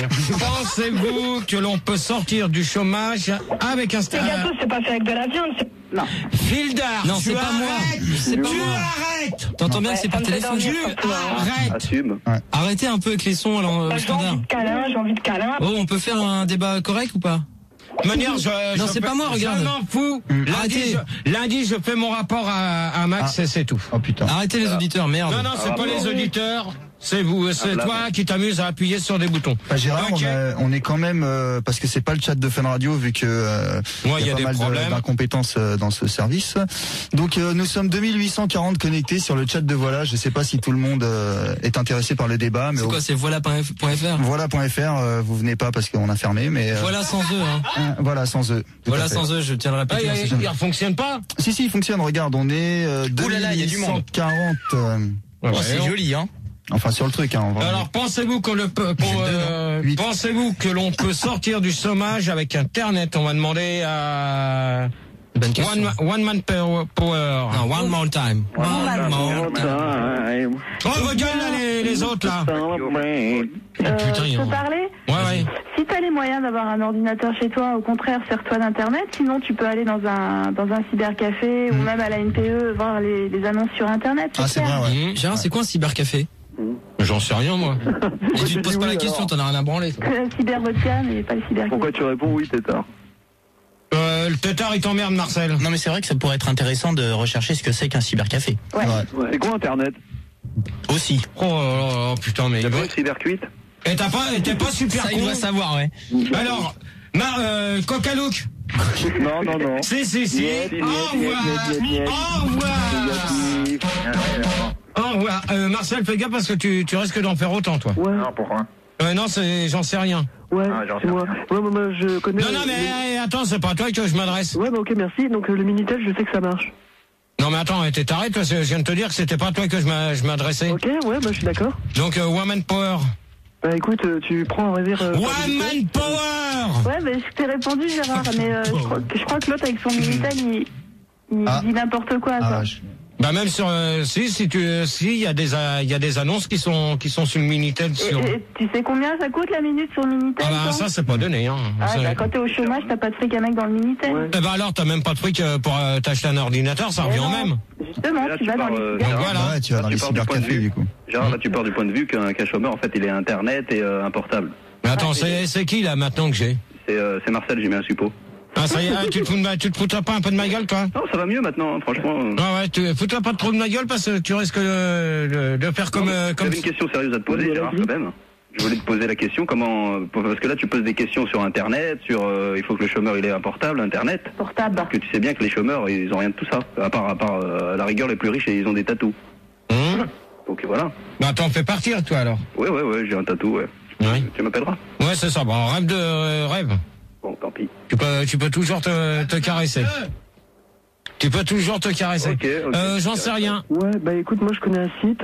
Pensez-vous que l'on peut sortir du chômage avec un stage? Les gâteaux, c'est pas fait avec de la viande, c'est... Non. Fildar, non, c'est pas moi. C'est pas tu moi. arrêtes. T'entends bien ouais, que c'est par téléphone. Tu arrêtes. Assume. Ouais. Arrêtez un peu avec les sons alors, bah, standard. J'ai envie de câlin, j'ai envie de câlin. Oh, on peut faire un débat correct ou pas? De manière, je, non, je c'est peux, pas moi, regarde. Je m'en fous. Mmh. Lundi, je, lundi, je fais mon rapport à, à Max ah. et c'est tout. Oh putain. Arrêtez les auditeurs, merde. Non, non, c'est ah, pas bon. les auditeurs. C'est vous, c'est ah, toi là, qui t'amuses à appuyer sur des boutons. Bah, Gérard, okay. on, a, on est quand même euh, parce que c'est pas le chat de Fun Radio vu que euh, ouais, y a, y a pas des mal problèmes. De, d'incompétences euh, dans ce service. Donc euh, nous sommes deux mille huit cent quarante connectés sur le chat de Voilà. Je sais pas si tout le monde euh, est intéressé par le débat, mais c'est quoi, au... c'est voilà point f r. Voilà point f r. Euh, vous venez pas parce qu'on a fermé, mais euh, voilà sans eux. Hein. Euh, voilà sans eux. Voilà sans eux. Je tiens à le répéter. Ah, il, il, il fonctionne pas. Si si, il fonctionne. Regarde, on est euh, deux mille huit cent quarante. Euh, ouais, ouais, c'est joli, hein. Enfin sur le truc, hein. On va Alors pensez-vous que le peut, pour, euh, pensez-vous que l'on peut sortir du chômage avec Internet? On va demander à one, one man power. Non, one more time. One, one more time. Oh, regarde là les, les autres là. Euh, Putain, je peux parler? Ouais, ouais. Si t'as les moyens d'avoir un ordinateur chez toi, au contraire, sers-toi d'Internet. Sinon, tu peux aller dans un dans un cybercafé mmh. ou même à la N P E voir les, les annonces sur Internet. Ah, c'est vrai, ouais. Gérard, c'est quoi un cybercafé? J'en sais rien, moi. Et tu te poses pas la question, t'en as rien à branler. La cyber-vodka, mais pas le cyber. Pourquoi tu réponds oui, tétard? Euh, le tétard, il t'emmerde, Marcel. Non, mais c'est vrai que ça pourrait être intéressant de rechercher ce que c'est qu'un cybercafé. Ouais. ouais. C'est quoi Internet? Aussi. Oh, oh, oh putain, mais... T'as pas une cybercuite? Et t'as pas, t'es pas super ça, con. Il doit savoir, ouais. Alors, Mar, euh, Coca-Look. Non, non, non. Si, si, si. Au revoir. Au revoir. Au revoir. Euh, Marcel, fais gaffe parce que tu, tu risques d'en faire autant, toi. Ouais. Non, pourquoi? Euh, non, c'est, j'en sais rien. Ouais, ah, c'est moi. Ouais, moi, je connais... Non, non, mais le... attends, c'est pas à toi que je m'adresse. Ouais, bah ok, merci. Donc, euh, le Minitel, je sais que ça marche. Non, mais attends, t'es taré, toi, je viens de te dire que c'était pas à toi que je m'adressais. Ok, ouais, bah je suis d'accord. Donc, euh, Woman Power. Bah écoute, euh, tu prends un réserve... Euh, Woman Power. Ouais, bah je t'ai répondu, Gérard, mais euh, je, crois, je crois que l'autre, avec son Minitel, il, il ah. dit n'importe quoi, quoi. Ah, je... Bah même sur euh, si si tu si il y a des il y a des annonces qui sont qui sont sur le Minitel sur... et, et, tu sais combien ça coûte la minute sur le Minitel? Ah bah ça c'est pas donné hein. Ah bah quand t'es au chômage t'as pas de fric à mettre dans le Minitel. Ouais. Eh bah alors t'as même pas de fric pour euh, t'acheter un ordinateur, ça revient au même. Justement, là, tu, tu vas pars, dans les euh, cybercafés. Voilà, ouais, tu vas dans les cybercafés du coup. Genre là tu pars du point de vue qu'un qu'un chômeur en fait il est internet et euh, un portable. Mais attends, c'est c'est qui là maintenant que j'ai? C'est euh, c'est Marcel, j'ai mis un suppôt. Ah ça y est, tu te fous de, tu te foutras pas un peu de ma gueule toi? Non, ça va mieux maintenant, hein, franchement. Ah ouais, tu foutras pas trop de ma gueule parce que tu risques de, de, de faire comme... Non, comme... J'avais une question sérieuse à te poser, Gérard, quand même. Je voulais te poser la question, comment... Parce que là, tu poses des questions sur Internet, sur... Euh, il faut que le chômeur, il ait un portable, Internet. Portable. Parce que tu sais bien que les chômeurs, ils ont rien de tout ça. À part, à part euh, à la rigueur, les plus riches, ils ont des tatous. Mmh. Donc voilà. Bah t'en fais partir toi alors? Ouais, ouais, ouais, j'ai un tatou, ouais. Oui. Tu m'appelleras? Ouais, c'est ça, bon, rêve de... Euh, rêve. Bon, tant pis. Tu peux, tu peux toujours te, te caresser. Tu peux toujours te caresser. Okay, okay. Euh, j'en sais rien. Ouais, bah écoute, moi je connais un site,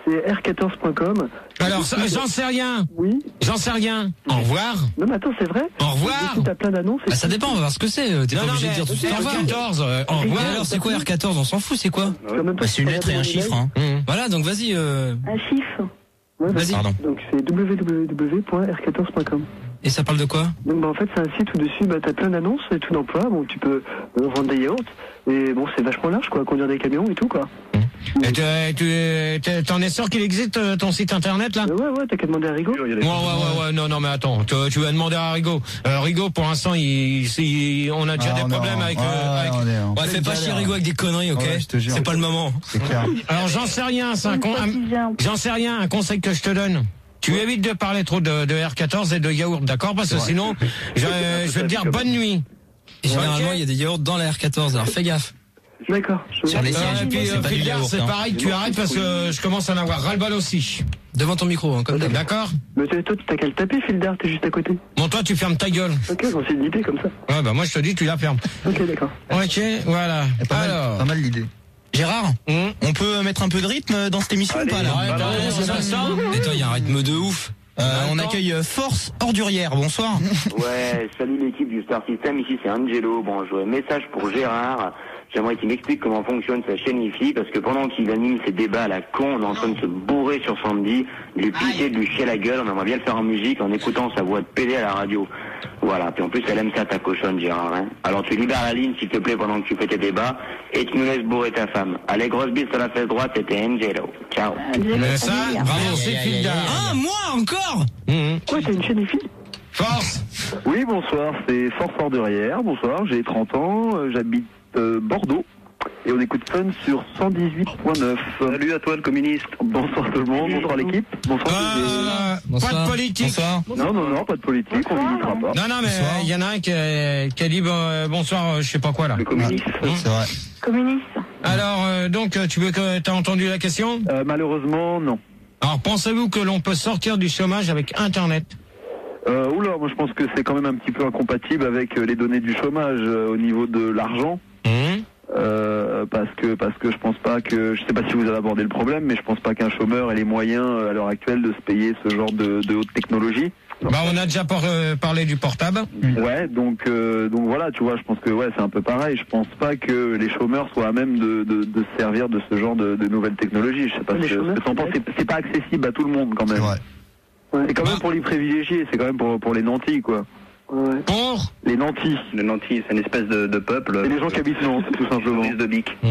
c'est R quatorze point com. Alors, ça, j'en sais rien. Oui. J'en sais rien. Au revoir. Non, mais attends, c'est vrai. Au revoir. T'as plein d'annonces. Bah, ça dépend, on va voir ce que c'est. T'es non, pas non, obligé de dire tout ça. R quatorze, euh, au revoir. Alors, c'est quoi R quatorze? On s'en fout, c'est quoi? Bah, c'est une lettre et un chiffre. Hein. Mmh. Voilà, donc vas-y. Euh... Un chiffre. Ouais, vas-y. Pardon. Donc c'est w w w point r quatorze point com. Et ça parle de quoi? Donc bah, en fait c'est un site où dessus bah, t'as plein d'annonces et tout d'emploi. Bon tu peux euh, vendre des yaourts et bon c'est vachement large quoi, conduire des camions et tout quoi. Mmh. Et tu, tu, t'en es sûr qu'il existe ton site internet là? euh, Ouais ouais, t'as qu'à demander à Rigaud. Ouais ouais ouais ouais, non non mais attends, tu, tu vas demander à Rigaud. Euh, Rigaud pour l'instant il, il, on a déjà ah, des problèmes avec. Ouais, euh, avec... On est, on ouais, fais pas chier Rigaud avec des conneries, ok? Ouais, c'est pas le moment. C'est clair. Alors j'en sais rien, c'est un, con, un j'en sais rien, un conseil que je te donne. Tu évites de parler trop de, de R quatorze et de yaourt, d'accord? Parce que sinon, je, je vais te dire bonne nuit. Et généralement, il y a des yaourts dans la R quatorze, alors fais gaffe. D'accord. Sur les sièges, et puis, c'est pas du yaourt. C'est pareil, tu arrêtes parce que je commence à en avoir ras-le-bol aussi. Devant ton micro, hein, comme d'accord? Mais toi, t'as qu'à le taper, Fildar, t'es juste à côté. Bon, toi, tu fermes ta gueule. Ok, j'en sais une idée comme ça. Ouais, bah moi, je te dis, tu la fermes. Ok, d'accord. Ok, voilà. Pas Alors. mal, pas mal l'idée. Gérard, mmh. on peut mettre un peu de rythme dans cette émission ou pas là? Ouais, ouais, c'est ça, ça. Et toi, il y a un rythme de ouf. Euh, on accueille Force Ordurière, bonsoir. Ouais, salut l'équipe du Star System, ici c'est Angelo. Bon, je vois un message pour Gérard. J'aimerais qu'il m'explique comment fonctionne sa chaîne Wi-Fi, parce que pendant qu'il anime ses débats à la con, on est en train de se bourrer sur Sandy, de lui piquer, de lui chier la gueule, on aimerait bien le faire en musique en écoutant sa voix de pédé à la radio. Voilà, puis en plus elle aime ça ta cochonne Gérard, hein. Alors tu libères la ligne s'il te plaît pendant que tu fais tes débats, et tu nous laisses bourrer ta femme. Allez, grosse bise sur la fesse droite, c'était Angelo. Ciao. Mais ça, bravo, c'est Fildar. Ah, moi encore? Mmh. Quoi, t'as une chaîne Wi-Fi? Force. Oui, bonsoir, c'est Force Ordurière, bonsoir, j'ai trente ans, euh, j'habite euh, Bordeaux. Et on écoute Fun sur cent dix-huit point neuf. Salut à toi le communiste. Bonsoir tout le monde, bonsoir l'équipe. Bonsoir. Euh, bonsoir. Pas de politique. Bonsoir. Non, non, non, pas de politique, on n'hésitera pas. Non, non, mais il euh, y en a un qui, euh, qui a dit bon, bonsoir, euh, je sais pas quoi là. Le communiste. Ouais, c'est vrai. Communiste. Alors, euh, donc, tu veux que t'as entendu la question? euh, Malheureusement, non. Alors, pensez-vous que l'on peut sortir du chômage avec Internet? Euh, oula, moi je pense que c'est quand même un petit peu incompatible avec les données du chômage euh, au niveau de l'argent. Mmh. Euh, parce que parce que je pense pas que, je sais pas si vous avez abordé le problème, mais je pense pas qu'un chômeur ait les moyens à l'heure actuelle de se payer ce genre de, de haute technologie. Bah on a déjà par, euh, parlé du portable. Ouais, donc euh, donc voilà, tu vois, je pense que ouais c'est un peu pareil. Je pense pas que les chômeurs soient à même de, de, de se servir de ce genre de, de nouvelles technologies. Je sais pas ce que, que t'en penses. C'est, c'est pas accessible à tout le monde quand même. Ouais. Ouais. C'est quand même pour les privilégiés, c'est quand même pour pour les nantis quoi. Ouais. Pour les nantis. Les nantis, c'est une espèce de, de peuple. C'est les gens qui habitent Nantes, tout simplement. De bic. Mmh.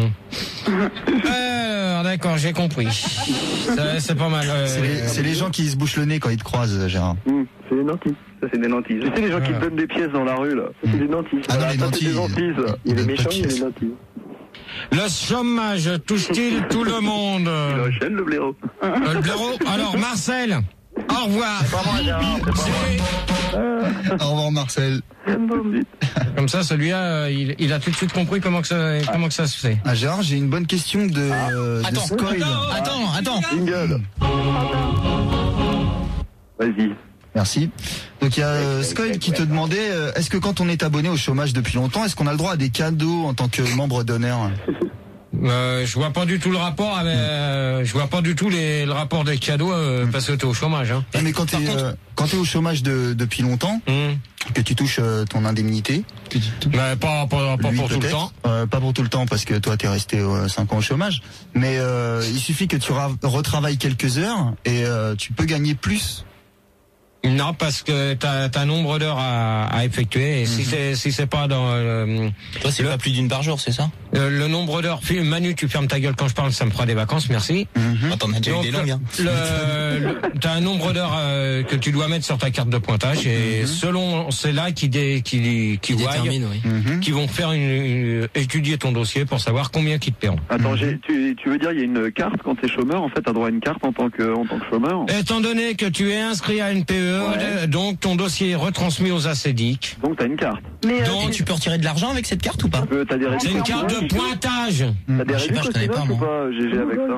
Euh, d'accord, j'ai compris. Ça, c'est pas mal. Euh, c'est, les, c'est les gens qui se bouchent le nez quand ils te croisent, Gérard. Mmh, c'est les nantis. Ça, c'est des nantis. Tu sais, les gens qui te donnent des pièces dans la rue, là. Ça, c'est des nantis. Ah non, voilà, les ça, nantis. c'est des nantis, ça. Il y a les méchants, il y a les nantis. Le chômage touche-t-il tout le monde? Il enchaîne le blaireau. Euh, le blaireau. Alors, Marcel, au revoir. C'est pas moi, Gérard, c'est pas moi. Au revoir, Marcel. Comme ça, celui-là, il, il a tout de suite compris comment que ça, comment que ça se fait. Ah, Gérard, j'ai une bonne question de, euh, Attends, de Scoil. attends, attends. Jingle. Vas-y. Merci. Donc il y a euh, Scoil qui te demandait, euh, est-ce que quand on est abonné au chômage depuis longtemps, est-ce qu'on a le droit à des cadeaux en tant que membre d'honneur? Euh, je vois pas du tout le rapport avec, euh, je vois pas du tout les, le rapport des cadeaux euh, parce que t'es au chômage. Hein. Mais quand t'es euh, quand t'es au chômage de, depuis longtemps, mmh. que tu touches euh, ton indemnité, que tu touches, bah, pas, pas, pas lui, pour tout le temps. Euh, pas pour tout le temps parce que toi t'es resté euh, cinq ans au chômage. Mais euh, il suffit que tu ra- retravailles quelques heures et euh, tu peux gagner plus. Non, parce que t'as, t'as un nombre d'heures à, à effectuer et mmh. si c'est si c'est pas dans euh, toi c'est le, pas plus d'une par jour, c'est ça? Euh, le nombre d'heures. Manu, tu fermes ta gueule quand je parle, ça me fera des vacances, merci. Mmh. Attends, on a déjà eu des langues. Hein. Le, le, t'as un nombre d'heures euh, que tu dois mettre sur ta carte de pointage et mmh. selon c'est là qui dé, qui qui, qui détermine, oui. mmh. qui vont faire une, une étudier ton dossier pour savoir combien qui te paieront. Attends, j'ai, tu, tu veux dire il y a une carte quand t'es chômeur, en fait t'as droit à une carte en tant que en tant que chômeur. Étant donné que tu es inscrit à N P E, ouais. donc ton dossier est retransmis aux ACEDIC. Donc t'as une carte. Mais donc tu peux retirer de l'argent avec cette carte ou pas? T'as des C'est une carte de pointage. T'as des réductions, je connais pas, moi. G G avec ça.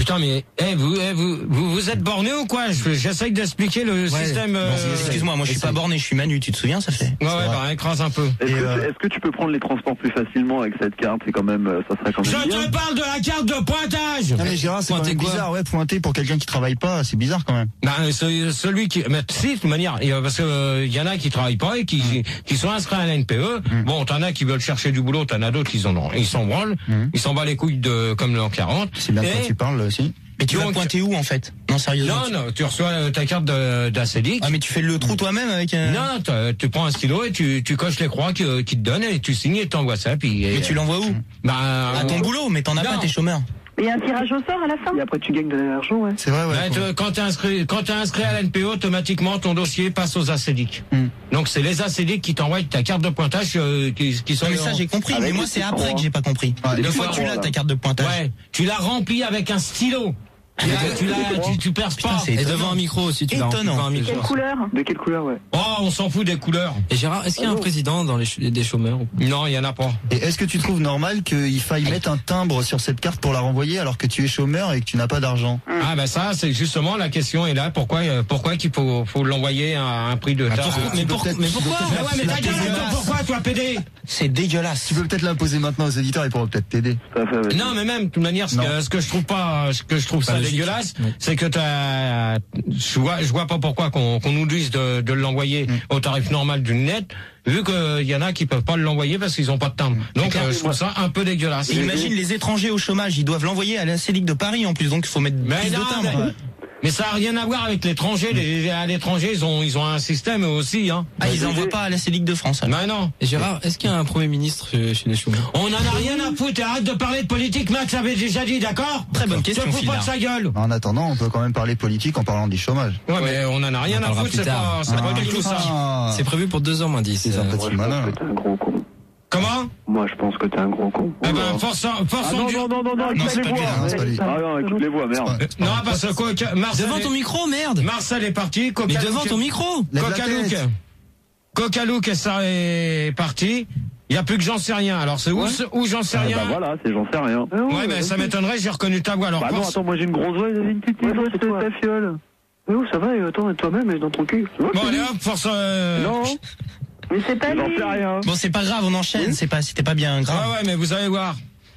Putain, mais eh, vous, eh, vous, vous, vous êtes borné ou quoi? J'essaye d'expliquer le ouais, système. Euh... Excuse-moi, moi je suis pas borné, je suis Manu, tu te souviens, ça fait. Ouais, ouais, bah écrase un peu. Est-ce que, euh... est-ce que tu peux prendre les transports plus facilement avec cette carte? C'est quand même, ça serait quand même. Je bien. te parle de la carte de pointage. Non mais Gérard, c'est quand même bizarre, ouais, pointer pour quelqu'un qui travaille pas, c'est bizarre quand même. Bah, celui qui, mais si, de toute manière, parce que euh, y en a qui travaillent pas et qui, mmh. qui sont inscrits à la N P E. Mmh. Bon, t'en as qui veulent chercher du boulot, t'en as d'autres qui en ont, ils s'en branlent, mmh. ils s'en battent les couilles de comme l'an quarante. C'est bien de quoi tu parles aussi. Mais tu donc, vas pointer où en fait? Non, sérieusement. Non, non, tu reçois ta carte d'Acédic. Ah, mais tu fais le trou toi-même avec un... Non, tu prends un stylo et tu, tu coches les croix qui, qui te donnent et tu signes et t'envoies ça. Puis, mais et, tu l'envoies où? Bah, à ton boulot, mais t'en as non. pas, t'es chômeur. Mais il y a un tirage au sort à la fin. Et après, tu gagnes de l'argent, ouais. C'est vrai, ouais. Bah, quand t'es inscrit, quand t'es inscrit à l'N P E, automatiquement, ton dossier passe aux Acédic. Mm. Donc, c'est les Acédic qui t'envoient ta carte de pointage, euh, qui, qui sont... Non, mais ça, j'ai compris, avec mais moi, c'est après que j'ai pas compris. Ah, Une fois que tu l'as, ta carte de pointage. Ouais. Tu l'as remplie avec un stylo. Tu, tu, tu, tu perds pas. Putain, et devant un micro aussi, tu l'as rempli devant un micro. De quelle couleur? De quelle couleur, ouais. Oh, on s'en fout des couleurs. Et Gérard, est-ce qu'il y a un président dans les ch des chômeurs? Non, il y en a pas. Et est-ce que tu trouves normal qu'il faille mettre un timbre sur cette carte pour la renvoyer alors que tu es chômeur et que tu n'as pas d'argent? Ah ben ça, c'est justement la question est là. Pourquoi, pourquoi qu'il faut, faut l'envoyer à un prix de... Ah, pourquoi, mais, pour, mais pourquoi? Mais ouais, mais ta gueule, pourquoi, toi, P D? C'est dégueulasse. Tu peux peut-être l'imposer maintenant aux éditeurs, ils pourront peut-être t'aider. Non, mais même, de toute manière, ce que, ce que je trouve pas, ce que je trouve ça dégueulasse, oui. c'est que t'as, je vois, je vois pas pourquoi qu'on qu'on nous dise de, de l'envoyer mm. au tarif normal d'une lettre, vu qu'il y en a qui peuvent pas l'envoyer parce qu'ils ont pas de timbre. Donc, euh, je trouve ça un peu dégueulasse. Et imagine les étrangers au chômage, ils doivent l'envoyer à la Acédic de Paris en plus, donc il faut mettre mais plus non, de timbre. Mais... Mais ça a rien à voir avec l'étranger. Les, à l'étranger, ils ont, ils ont un système aussi, hein. Ah, ils envoient pas à la Acédic de France. Bah non. Et Gérard, est-ce qu'il y a un premier ministre chez, chez les chômeurs? On en a rien à foutre. Arrête de parler de politique. Max avait déjà dit, d'accord? Très bonne question. Je fous pas de sa gueule. En attendant, on peut quand même parler politique en parlant du chômage. Ouais, mais on en a rien à foutre. C'est pas, c'est pas du tout ça. C'est prévu pour deux heures moins dix. C'est un petit malin. T'es un gros con. Comment? Moi, je pense que t'es un gros con. Eh ben, force, force ah non, non, non, non, non, écoute les voix. Ah non, écoute les voix, merde. Non, parce que quoi, Marcel. Devant ton micro, merde. Marcel est parti. Mais devant ton micro. Coca-Louk. Coca-Louk, ça est parti. Il n'y a plus que j'en sais rien. Alors, c'est où, où j'en sais rien? Bah voilà, c'est j'en sais rien. Ouais, mais ça m'étonnerait, j'ai reconnu ta voix. Alors, bah non, attends, moi j'ai une grosse voix, j'avais une petite voix, c'est ta fiole. Mais où ça va, attends, toi-même, dans ton cul. Bon, allez hop, force, non. Mais c'est pas j'en sais rien. Bon, c'est pas grave, on enchaîne, oui. c'est pas, c'était pas bien grave. Ah ouais, mais vous allez voir.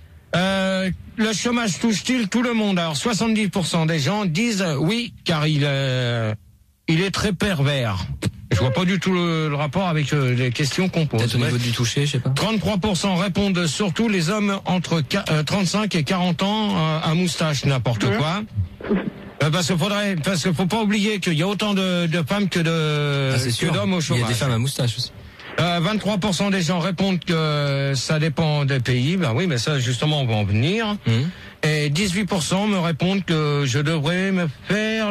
Euh, le chômage touche-t-il tout le monde? Alors, soixante-dix pour cent des gens disent oui, car il, euh, il est très pervers. Je vois pas du tout le, le rapport avec euh, les questions qu'on pose. Peut-être au niveau du toucher, je sais pas. trente-trois pour cent répondent surtout les hommes entre euh, trente-cinq et quarante ans euh, à moustache, n'importe ouais. quoi. Euh, parce qu'il faudrait, parce qu'il faut pas oublier qu'il y a autant de, de femmes que de, ah, que d'hommes au chômage. Il y a des femmes à moustache aussi. Euh, vingt-trois pour cent des gens répondent que ça dépend des pays. Ben oui, mais ça, justement, on va en venir. Mmh. Et dix-huit pour cent me répondent que je devrais me faire,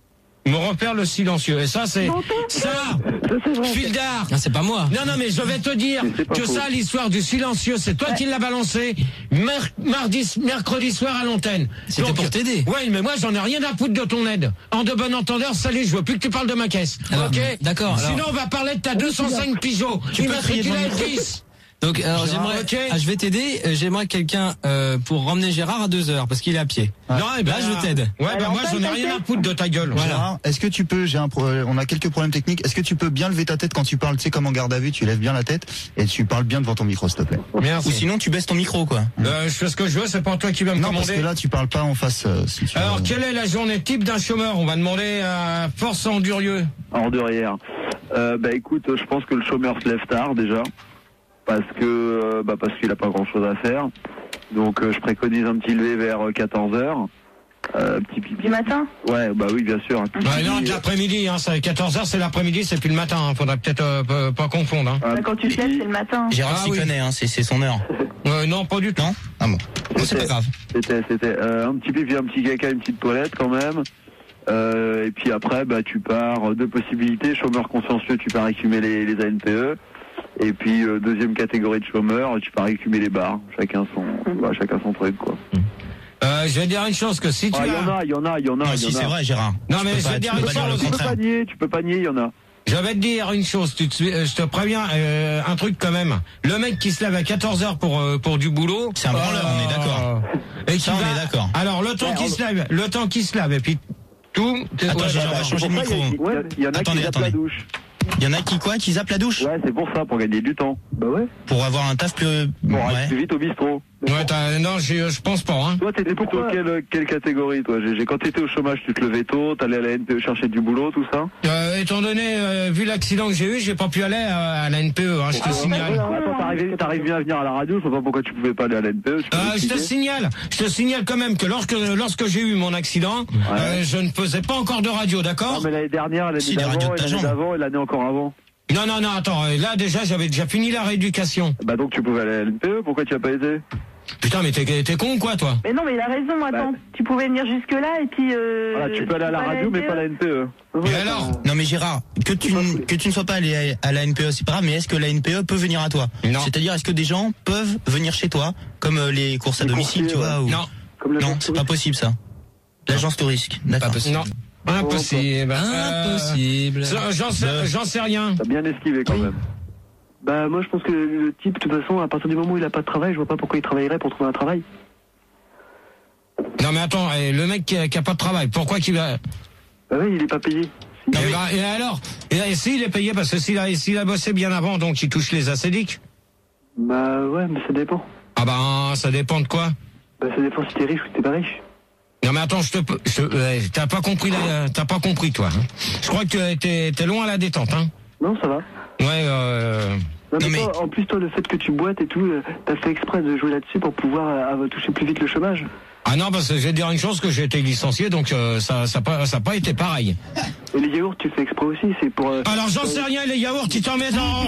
me refaire le silencieux. Et ça, c'est, ça, Fildar. Ah, c'est pas moi. Non, non, mais je vais te dire que faux. Ça, l'histoire du silencieux, c'est toi ouais. qui l'as balancé mar mardi, mercredi soir à l'antenne. C'était pour t'aider. Ouais, mais moi, j'en ai rien à foutre de ton aide. En de bon entendeur, salut, je veux plus que tu parles de ma caisse. Alors, ok? D'accord. Sinon, on va parler de ta deux cent cinq Peugeot. Tu peux crier dans le dix. Donc, alors, j'aimerais, okay. ah, je vais t'aider, j'aimerais quelqu'un, euh, pour ramener Gérard à deux heures, parce qu'il est à pied. Ah. Non, et ben, là, je t'aide. Ouais, ben, moi, j'en ai rien à foutre de ta gueule. Voilà. Gérard, est-ce que tu peux, j'ai un pro, on a quelques problèmes techniques, est-ce que tu peux bien lever ta tête quand tu parles, tu sais, comme en garde à vue, tu lèves bien la tête, et tu parles bien devant ton micro, s'il te plaît. Merci. Ou sinon, tu baisses ton micro, quoi. Euh, je fais ce que je veux, c'est pas toi qui vas me non, commander. Non, parce que là, tu parles pas en face, euh, si tu Alors, veux. quelle est la journée type d'un chômeur? On va demander à Force Endurieux. Endurière. Euh, bah, écoute, je pense que le chômeur se lève tard, déjà. Parce que euh, bah parce qu'il a pas grand chose à faire. Donc euh, je préconise un petit lever vers quatorze heures. Euh, petit pipi. Du matin? Ouais, bah oui, bien sûr. Ouais, non, de l'après-midi, hein, quatorze heures c'est l'après-midi, c'est plus le matin, hein, faudrait peut-être euh, pas confondre. Hein. Ah, quand tu te lèves, c'est le matin. Gérard s'y ah, oui. connaît, hein, c'est son heure. Euh, non, pas du tout. Non ah bon, bon c'est pas grave. C'était c'était euh, un petit pipi, un petit caca, une petite toilette quand même. Euh, et puis après, bah tu pars, deux possibilités, chômeur consciencieux, tu pars écumer les, les A N P E. Et puis euh, deuxième catégorie de chômeurs, tu pars écumer les bars, chacun son, bah, chacun son truc quoi. Euh, je vais dire une chose que si tu ah, as, il y en a, il y en a, il y en a. Non, si c'est vrai, Gérard. Non mais je vais dire une chose. Tu peux pas nier, tu peux pas nier, il y en a. Je vais te dire une chose, tu te, je te préviens, euh, un truc quand même. Le mec qui se lève à quatorze heures pour euh, pour du boulot, c'est un branleur, on est d'accord. Et ça, qui on va, est d'accord. Alors le temps qu'il se lève, le temps qu'il se lève, et puis tout. Attends, ouais, j'ai bah, changé de micro. Il y en a attendez, qui zappent attendez. la douche. Il y en a qui quoi, qui zappent la douche? Ouais, c'est pour ça, pour gagner du temps. Bah ouais. Pour avoir un taf plus. Pour ouais. aller plus vite au bistrot. Ouais, t'as, non, je, je pense pas. Hein. Toi, t'étais plutôt quelle, quelle catégorie, toi? J'ai, quand t'étais au chômage, tu te levais tôt, t'allais à la N P E chercher du boulot, tout ça? Euh, étant donné, euh, vu l'accident que j'ai eu, j'ai pas pu aller à, à la N P E, hein, je te ah, signale. Ouais, attends, t'arrives, t'arrives bien à venir à la radio, je sais pas pourquoi tu pouvais pas aller à la N P E. Euh, je te signale, je te signale quand même que lorsque, lorsque j'ai eu mon accident, ouais. euh, je ne faisais pas encore de radio, d'accord? Non, mais l'année dernière, l'année si, d'avant, l'année d'avant et l'année encore avant. Non, non, non, attends, là déjà j'avais déjà fini la rééducation. Bah donc tu pouvais aller à la N P E, pourquoi tu as pas été? Putain, mais t'es, t'es con ou quoi, toi? Mais non, mais il a raison, attends. Bah, tu pouvais venir jusque-là et puis... Euh, voilà, tu peux aller à la radio, mais pas à la N P E. Mais alors? Non mais Gérard, que tu, que tu ne sois pas allé à la N P E, c'est pas grave, mais est-ce que la N P E peut venir à toi? Non. C'est-à-dire, est-ce que des gens peuvent venir chez toi, comme les courses à les domicile, tu vois? Ou... Non. Comme non, c'est pas possible, ça. L'agence touristique. D'accord. Pas possible. Non. Impossible. Euh, Impossible. Euh, j'en, sais, euh, j'en sais rien. T'as bien esquivé quand oui. même. Bah moi je pense que le type, de toute façon, à partir du moment où il a pas de travail, je vois pas pourquoi il travaillerait pour trouver un travail. Non mais attends, le mec qui a, qui a pas de travail, pourquoi qu'il va... Bah oui, il est pas payé. Si. Et, bah, et alors et, et s'il est payé, parce que s'il a, s'il a bossé bien avant, donc il touche les acédiques? Bah ouais, mais ça dépend. Ah bah ça dépend de quoi? Bah ça dépend si t'es riche ou si t'es pas riche. Non mais attends, je te, je, euh, t'as pas compris, la, t'as pas compris toi. Hein. Je crois que t'es, t'es loin à la détente, hein. Non, ça va. Ouais. Euh... Non, mais, non, mais... Toi, en plus toi, le fait que tu boites et tout, t'as fait exprès de jouer là-dessus pour pouvoir euh, toucher plus vite le chômage. Ah non, parce que je vais te dire une chose, que j'ai été licencié, donc euh, ça, ça pas, ça pas été pareil. Et les yaourts, tu fais exprès aussi, c'est pour. Euh, Alors j'en sais rien, les yaourts, tu t'en mets dans.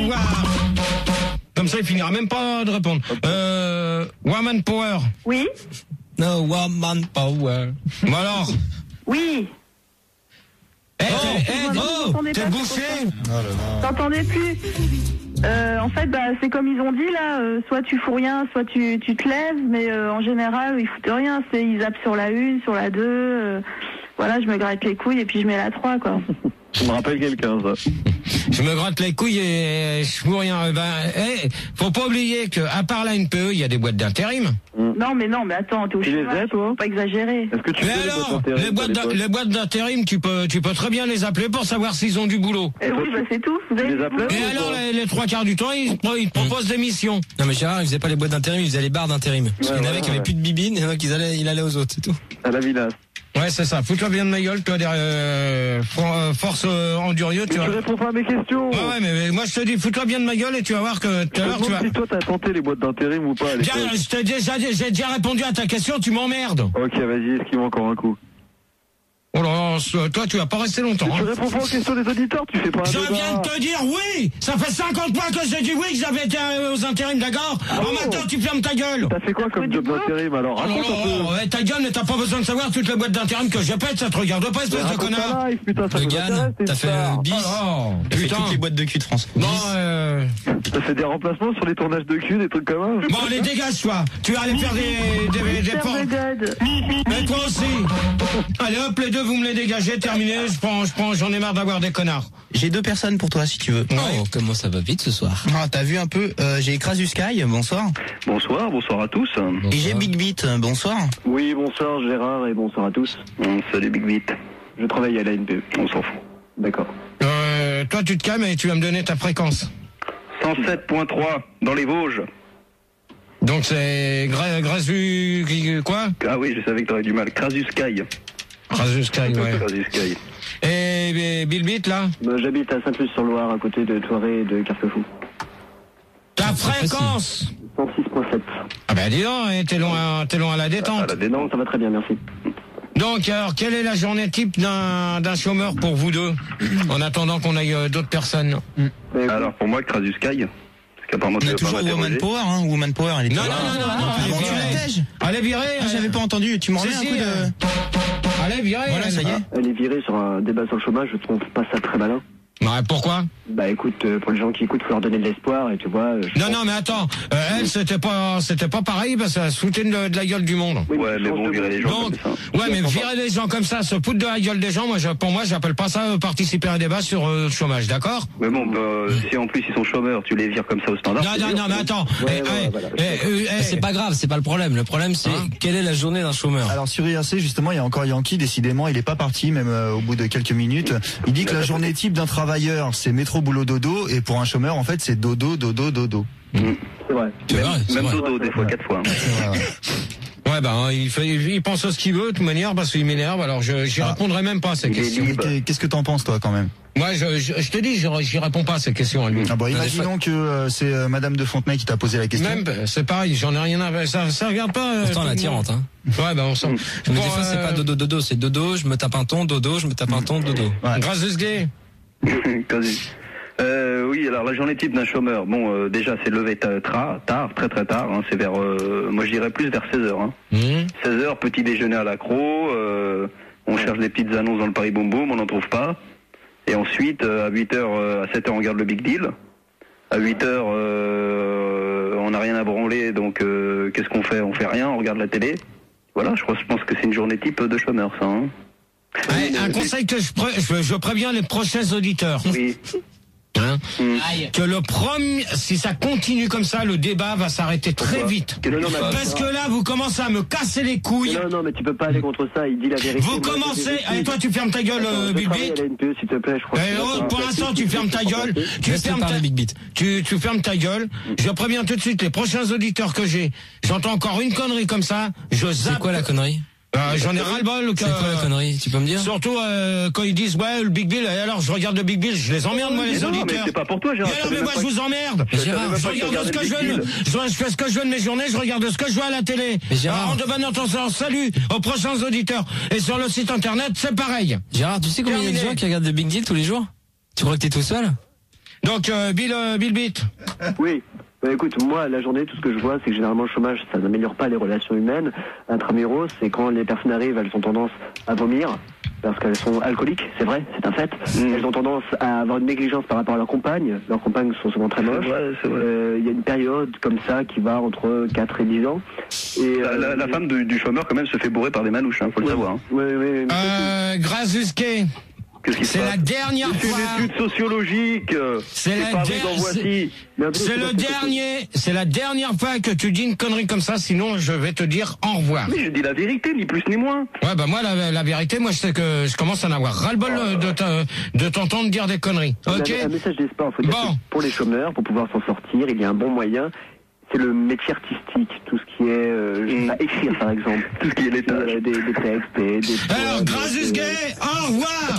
Comme ça, il finira même pas de répondre. Euh, Woman Power. Oui. No woman power. Bon alors. Oui. Eh, hey, oh, hey, oh, t'es bouché. T'entendais plus. Euh, en fait, bah, c'est comme ils ont dit là, euh, soit tu fous rien, soit tu, tu te lèves, mais euh, en général, ils foutent rien. C'est, ils zappent sur la une, sur la deux. Euh, voilà, je me gratte les couilles et puis je mets la trois, quoi. Ça me rappelle quelqu'un, ça. Je me gratte les couilles et je fous rien. Ben, hey, faut pas oublier que à part la N P E, il y a des boîtes d'intérim. Mm. Non, mais non, mais attends, t'es au tu chômage, les as, toi? Faut pas exagérer. Est-ce que tu mais alors, les boîtes, d'intérim, les boîtes d'intérim, tu peux, tu peux très bien les appeler pour savoir s'ils ont du boulot. Eh oui, bah c'est tout. Vous avez les appelez? Et alors, les, les trois quarts du temps, ils, ils te proposent des missions. Non mais Gérard, il faisait pas les boîtes d'intérim, il faisait les bars d'intérim. Parce ouais, qu'il y en ouais, avait ouais, qui avaient ouais. plus de bibine, et donc ils allaient, il allait aux autres, c'est tout. À la villa. Ouais, c'est ça. Fous-toi bien de ma gueule, toi, derrière, euh, force euh, endurieux, tu vois. Tu réponds pas à mes questions. Ouais, ouais, mais, mais moi, je te dis, fous-toi bien de ma gueule et tu vas voir que tout à l'heure, tu vas... si toi, t'as tenté les boîtes d'intérim ou pas. Bien, je t'ai déjà, j'ai déjà répondu à ta question, tu m'emmerdes. Ok, vas-y, esquive encore un coup. Oh là, toi, tu vas pas rester longtemps. Tu hein. réponds pas aux questions des auditeurs, tu fais pas un Je débat. viens de te dire oui. Ça fait cinquante fois que j'ai dit oui, que j'avais été aux intérims, d'accord. Ah alors bon maintenant, tu fermes ta gueule. T'as fait quoi comme job d'intérim alors? Oh, Raconte un peu. Ouais, ta gueule, mais t'as pas besoin de savoir toutes les boîtes d'intérim que je pète, ça te regarde pas, espèce de connard. Live, putain, ça le Gann, t'as fait le bis, oh, t'as fait toutes les boîtes de cul de France. Bon, euh... t'as fait des remplacements sur les tournages de cul, des trucs comme ça. Bon, allez, dégage, toi. Tu vas aller faire des, des, des, des portes. Mais toi aussi. Allez, hop, les deux, vous me les dégagez, terminé. Je prends, je prends, j'en ai marre d'avoir des connards. J'ai deux personnes pour toi, si tu veux. Oh, ouais. Comment ça va vite ce soir. Ah, t'as vu un peu, euh, j'ai Crasus Sky, bonsoir. Bonsoir, bonsoir à tous. Bonsoir. Et j'ai Big Beat, bonsoir. Oui, bonsoir Gérard et bonsoir à tous. Mmh, salut Big Beat. Je travaille à la N P E. On s'en fout. D'accord. Euh, toi, tu te calmes et tu vas me donner ta fréquence. cent sept point trois dans les Vosges. Donc c'est Gra- Grasu... quoi? Ah oui, je savais que t'aurais du mal. Crasus Sky. Crasus Sky, ouais. Crasus Sky. Et, et Bill Beat, là? Bah, j'habite à Sainte-Luce-sur-Loire, à côté de Thoiré et de Carquefou. Ta fréquence? cent six point sept. Ah ben dis donc, t'es loin, t'es loin à la détente. À la détente. Ça va très bien, merci. Donc, alors, quelle est la journée type d'un, d'un chômeur pour vous deux, en attendant qu'on aille euh, d'autres personnes? Mm. Alors, pour moi, Crasus Sky. Parce qu'apparemment, tu on a veux toujours pas Woman Power, hein, Woman Power, elle est non, non, non, non, non, elle est virée. Elle est virée. Ah, j'avais pas entendu, tu m'en remets un coup de... Elle est virée. Voilà, ça y est. Elle est virée sur un débat sur le chômage, je trouve pas ça très malin. Ouais, pourquoi? Bah écoute, euh, pour les gens qui écoutent, faut leur donner de l'espoir et tu vois. Euh, non, non, mais attends, euh, elle c'était pas, c'était pas pareil parce qu'elle se foutait de, de la gueule du monde. Oui, ouais, mais bon, virer les gens Donc, comme ça. Ouais, mais virer les gens comme ça, se foutre de la gueule des gens, moi, je, pour moi, j'appelle pas ça euh, participer à un débat sur euh, le chômage, d'accord? Mais bon, bah, si en plus ils sont chômeurs, tu les vires comme ça au standard. Non, non, non, mais attends. Ouais, eh, ouais, eh, voilà. eh, eh, eh, c'est pas grave, c'est pas le problème. Le problème, c'est hein quelle est la journée d'un chômeur. Alors sur I R C, justement, il y a encore Yankee, décidément, il est pas parti, même euh, au bout de quelques minutes. Il dit que la journée type d'un travailleur, c'est métro, boulot, dodo, et pour un chômeur, en fait, c'est dodo, dodo, dodo. Mmh. C'est vrai. Même, vrai, même vrai. dodo, des fois, quatre fois. Ouais, ouais. Ouais, bah, hein, il, fait, il pense à ce qu'il veut, de toute manière, parce qu'il m'énerve, alors je j'y ah. répondrai même pas à ces questions. Qu'est-ce que t'en penses, toi, quand même? Moi, je, je, je te dis, j'y réponds pas à ces questions à lui. Ah bon, imaginons que euh, c'est euh, Madame de Fontenay qui t'a posé la question. Même, c'est pareil, j'en ai rien à... Ça, ça regarde pas... Pourtant, elle est attirante, hein. Ouais, bah, on sent... Mmh. Mais bon, des fois, euh... c'est pas dodo, dodo, c'est dodo, je me tape un ton, dodo, je me tape un ton, dodo. Ouais. Grâce gay. Euh, oui, alors la journée type d'un chômeur, bon, euh, déjà c'est levé tard, tard, très très tard, hein, c'est vers, euh, moi je dirais plus vers seize heures. Hein. Mmh. seize heures, petit déjeuner à l'accro, euh, on cherche des petites annonces dans le Paris Boom Boom, on n'en trouve pas. Et ensuite, euh, à huit heures, euh, à sept heures, on regarde le Big Deal. À huit heures, euh, on n'a rien à branler, donc euh, qu'est-ce qu'on fait? On fait rien, on regarde la télé. Voilà, je, crois, je pense que c'est une journée type de chômeur, ça. Hein. Ouais, un conseil que je, pré je, je préviens les prochains auditeurs. Oui. Hein mmh. Que le premier, si ça continue comme ça, le débat va s'arrêter très vite. Non, non, Parce que là, vous commencez à me casser les couilles. Non, non, mais tu peux pas aller contre ça. Il dit la vérité. Vous commencez. Allez, toi, tu fermes ta gueule, euh, Big Beat. S'il te plaît, je crois. Eh, oh, pour l'instant, tu fermes ta gueule. Tu fermes ta Big Beat. Tu, tu fermes ta gueule. Je préviens tout de suite les prochains auditeurs que j'ai. J'entends encore une connerie comme ça. Je zappe. C'est quoi la connerie? Euh, J'en ai ras-le-bol. C'est quoi la connerie? Tu peux me dire? Surtout euh, quand ils disent ouais le Big Bill. Et alors je regarde le Big Bill, je les emmerde moi les non, auditeurs. Mais c'est pas pour toi, Gérard. Mais non mais moi je vous emmerde. Mais Gérard, je regarde ce que je veux. Je fais ce que je veux de mes journées. Je regarde ce que je veux à la télé. Mais Gérard, en demandant ton sens. Salut aux prochains auditeurs. Et sur le site internet c'est pareil. Gérard, tu sais combien il y a de gens qui regardent le Big Deal tous les jours? Tu crois que t'es tout seul? Donc euh, Bill euh, Bill Beat. Oui. Bah écoute, moi, la journée, tout ce que je vois, c'est que généralement le chômage, ça n'améliore pas les relations humaines. Intramuros, c'est quand les personnes arrivent, elles ont tendance à vomir, parce qu'elles sont alcooliques, c'est vrai, c'est un fait. Mmh. Elles ont tendance à avoir une négligence par rapport à leurs compagnes. Leurs compagnes sont souvent très moches. Il euh, y a une période comme ça qui va entre quatre et dix ans. Et, la, la, la femme du, du chômeur, quand même, se fait bourrer par des manouches, hein, faut ouais, le savoir. Hein. Oui, oui, oui. Euh, Grazuske. C'est la dernière fois. C'est une étude sociologique. C'est la dernière. C'est le dernier. C'est la dernière fois que tu dis une connerie comme ça. Sinon, je vais te dire au revoir. Mais je dis la vérité, ni plus ni moins. Ouais, bah moi, la, la vérité, moi, je sais que je commence à en avoir ras-le-bol de, de t'entendre dire des conneries. Ok. Un message d'espoir. Faut dire bon. Que pour les chômeurs, pour pouvoir s'en sortir, il y a un bon moyen. C'est le métier artistique, tout ce qui est euh, je sais pas, écrire par exemple, tout ce qui est les tâches, des, des textes, des, des alors Grazus Gay, au revoir.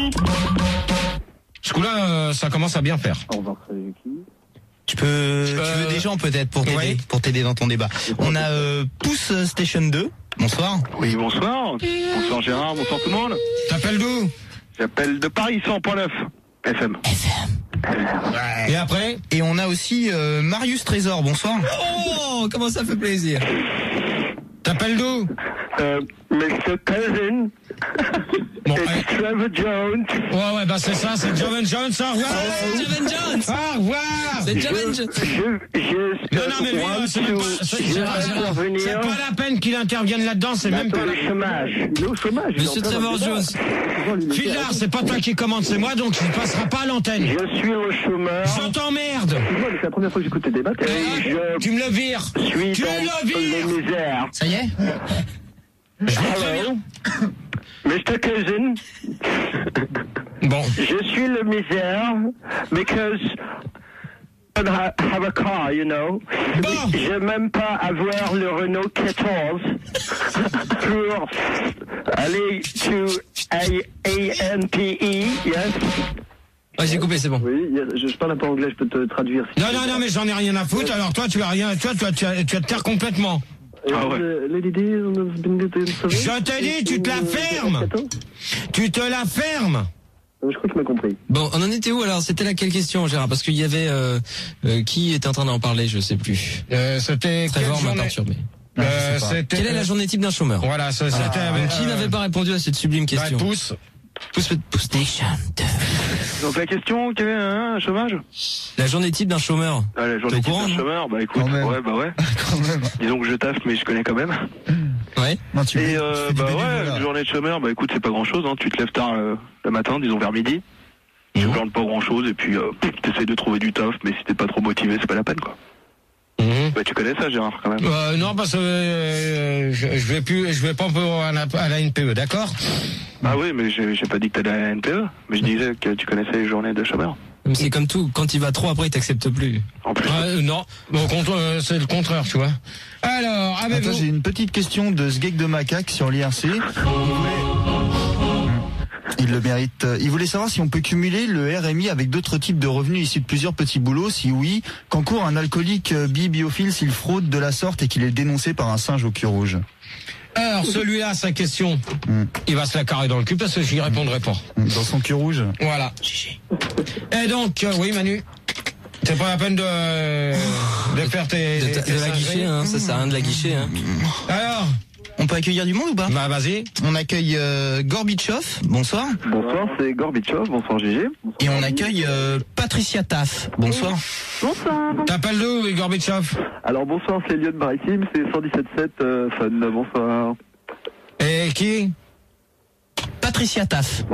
Ce coup-là, euh, ça commence à bien faire. Au revoir, salut qui. Tu peux, euh, tu veux des gens peut-être pour t'aider, oui. pour t'aider dans ton débat. On a euh, Pouce Station deux. Bonsoir. Oui, bonsoir. Bonsoir Gérard, bonsoir tout le monde. T'appelles d'où? J'appelle de Paris cent point neuf F M. F M. Ouais. Et après? Et on a aussi euh, Marius Trésor, bonsoir. Oh, comment ça fait plaisir. T'appelles d'où? Euh, Mister Cousin. Bon, It's Trevor Jones. Ouais, ouais, bah c'est ça, c'est Joven Jones, au revoir. Oh, Joven Jones. Au revoir. C'est Joven Jones. Je, je, non, non, mais lui, c'est même pas, c'est, Gérard, Gérard, c'est pas la peine qu'il intervienne là-dedans, c'est même pas le chômage. Il est au chômage. Monsieur Trevor Jones. Philard, c'est pas toi qui commande, c'est moi, donc il passera pas à l'antenne. Je suis au chômage. Je t'emmerde. C'est la première fois que j'écoute tes débats. Je... Tu me le vires. Suis tu le vires. Les misères. Ça y est? Hello. Mister Cousin. Bon. Je suis le misère because I don't have a car, you know. Bon. Je n'ai même pas avoir le Renault quatorze pour aller to A N P E, yes. Ouais, j'ai coupé, c'est bon. Oui, je, je parle un peu anglais, je peux te traduire. Si non, non, non, mais j'en ai rien à foutre. Alors toi, tu as rien, toi, tu as, tu as, tu as te taire complètement. Ah ouais. Je te dis, tu te la fermes. Tu te la fermes. Je crois que tu m'as compris. Bon, on en était où alors? C'était laquelle question, Gérard? Parce qu'il y avait euh, euh, qui était en train d'en parler, je sais plus. Euh, c'était Trevor m'a perturbé. Euh, Quelle est la journée type d'un chômeur? Voilà, ça, c'était ah, avec, qui euh, n'avait pas répondu à cette sublime question? Bah, Pouce. Pouce, pouce station deux. Donc la question, quel est un chômage? La journée type d'un chômeur. Ah, la journée type d'un chômeur, bah écoute, ouais, bah ouais. Disons que je taffe, mais je connais quand même. Ouais. Non, tu Et fais, euh, tu fais bah du ouais, bénévolat. une journée de chômeur, bah écoute, c'est pas grand chose, hein. Tu te lèves tard euh, le matin, disons vers midi. Tu ne plantes pas grand chose, et puis euh, t'essayes de trouver du taf, mais si t'es pas trop motivé, c'est pas la peine, quoi. Mmh. Bah tu connais ça, Gérard, quand même. Euh, non, parce que euh, je, je vais plus, je vais pas à la, à la N P E, d'accord? Ah oui, mais j'ai j'ai pas dit que t'allais à la N P E, mais je disais que tu connaissais les journées de chômeur. C'est comme tout, quand il va trop après, il t'accepte plus. En plus. Euh, non, bon, contre, euh, c'est le contraire, tu vois. Alors, avez-vous... Attends, j'ai une petite question de Sgeg de Macaque sur l'I R C. Il le mérite. Il voulait savoir si on peut cumuler le R M I avec d'autres types de revenus issus de plusieurs petits boulots. Si oui, qu'encourt un alcoolique bi-biophile s'il fraude de la sorte et qu'il est dénoncé par un singe au cul rouge? Alors, celui-là, sa question, mm. il va se la carrer dans le cul parce que j'y répondrai pas. Dans son cul rouge. Voilà. Et donc, euh, oui, Manu, c'est pas la peine de, de faire tes... De, tes de la guichet, hein, ça sert à rien de la guichet. Hein. Alors, on peut accueillir du monde ou pas? Bah vas-y. On accueille euh, Gorbichov, bonsoir. Bonsoir, c'est Gorbichov, bonsoir G G. Et on accueille euh, Patricia Taff, bonsoir. Bonsoir. T'appelles d'où, Gorbichov? Alors bonsoir, c'est Lyon Maritime, c'est cent dix-sept sept euh, Fun, bonsoir. Et qui? Patricia Taff.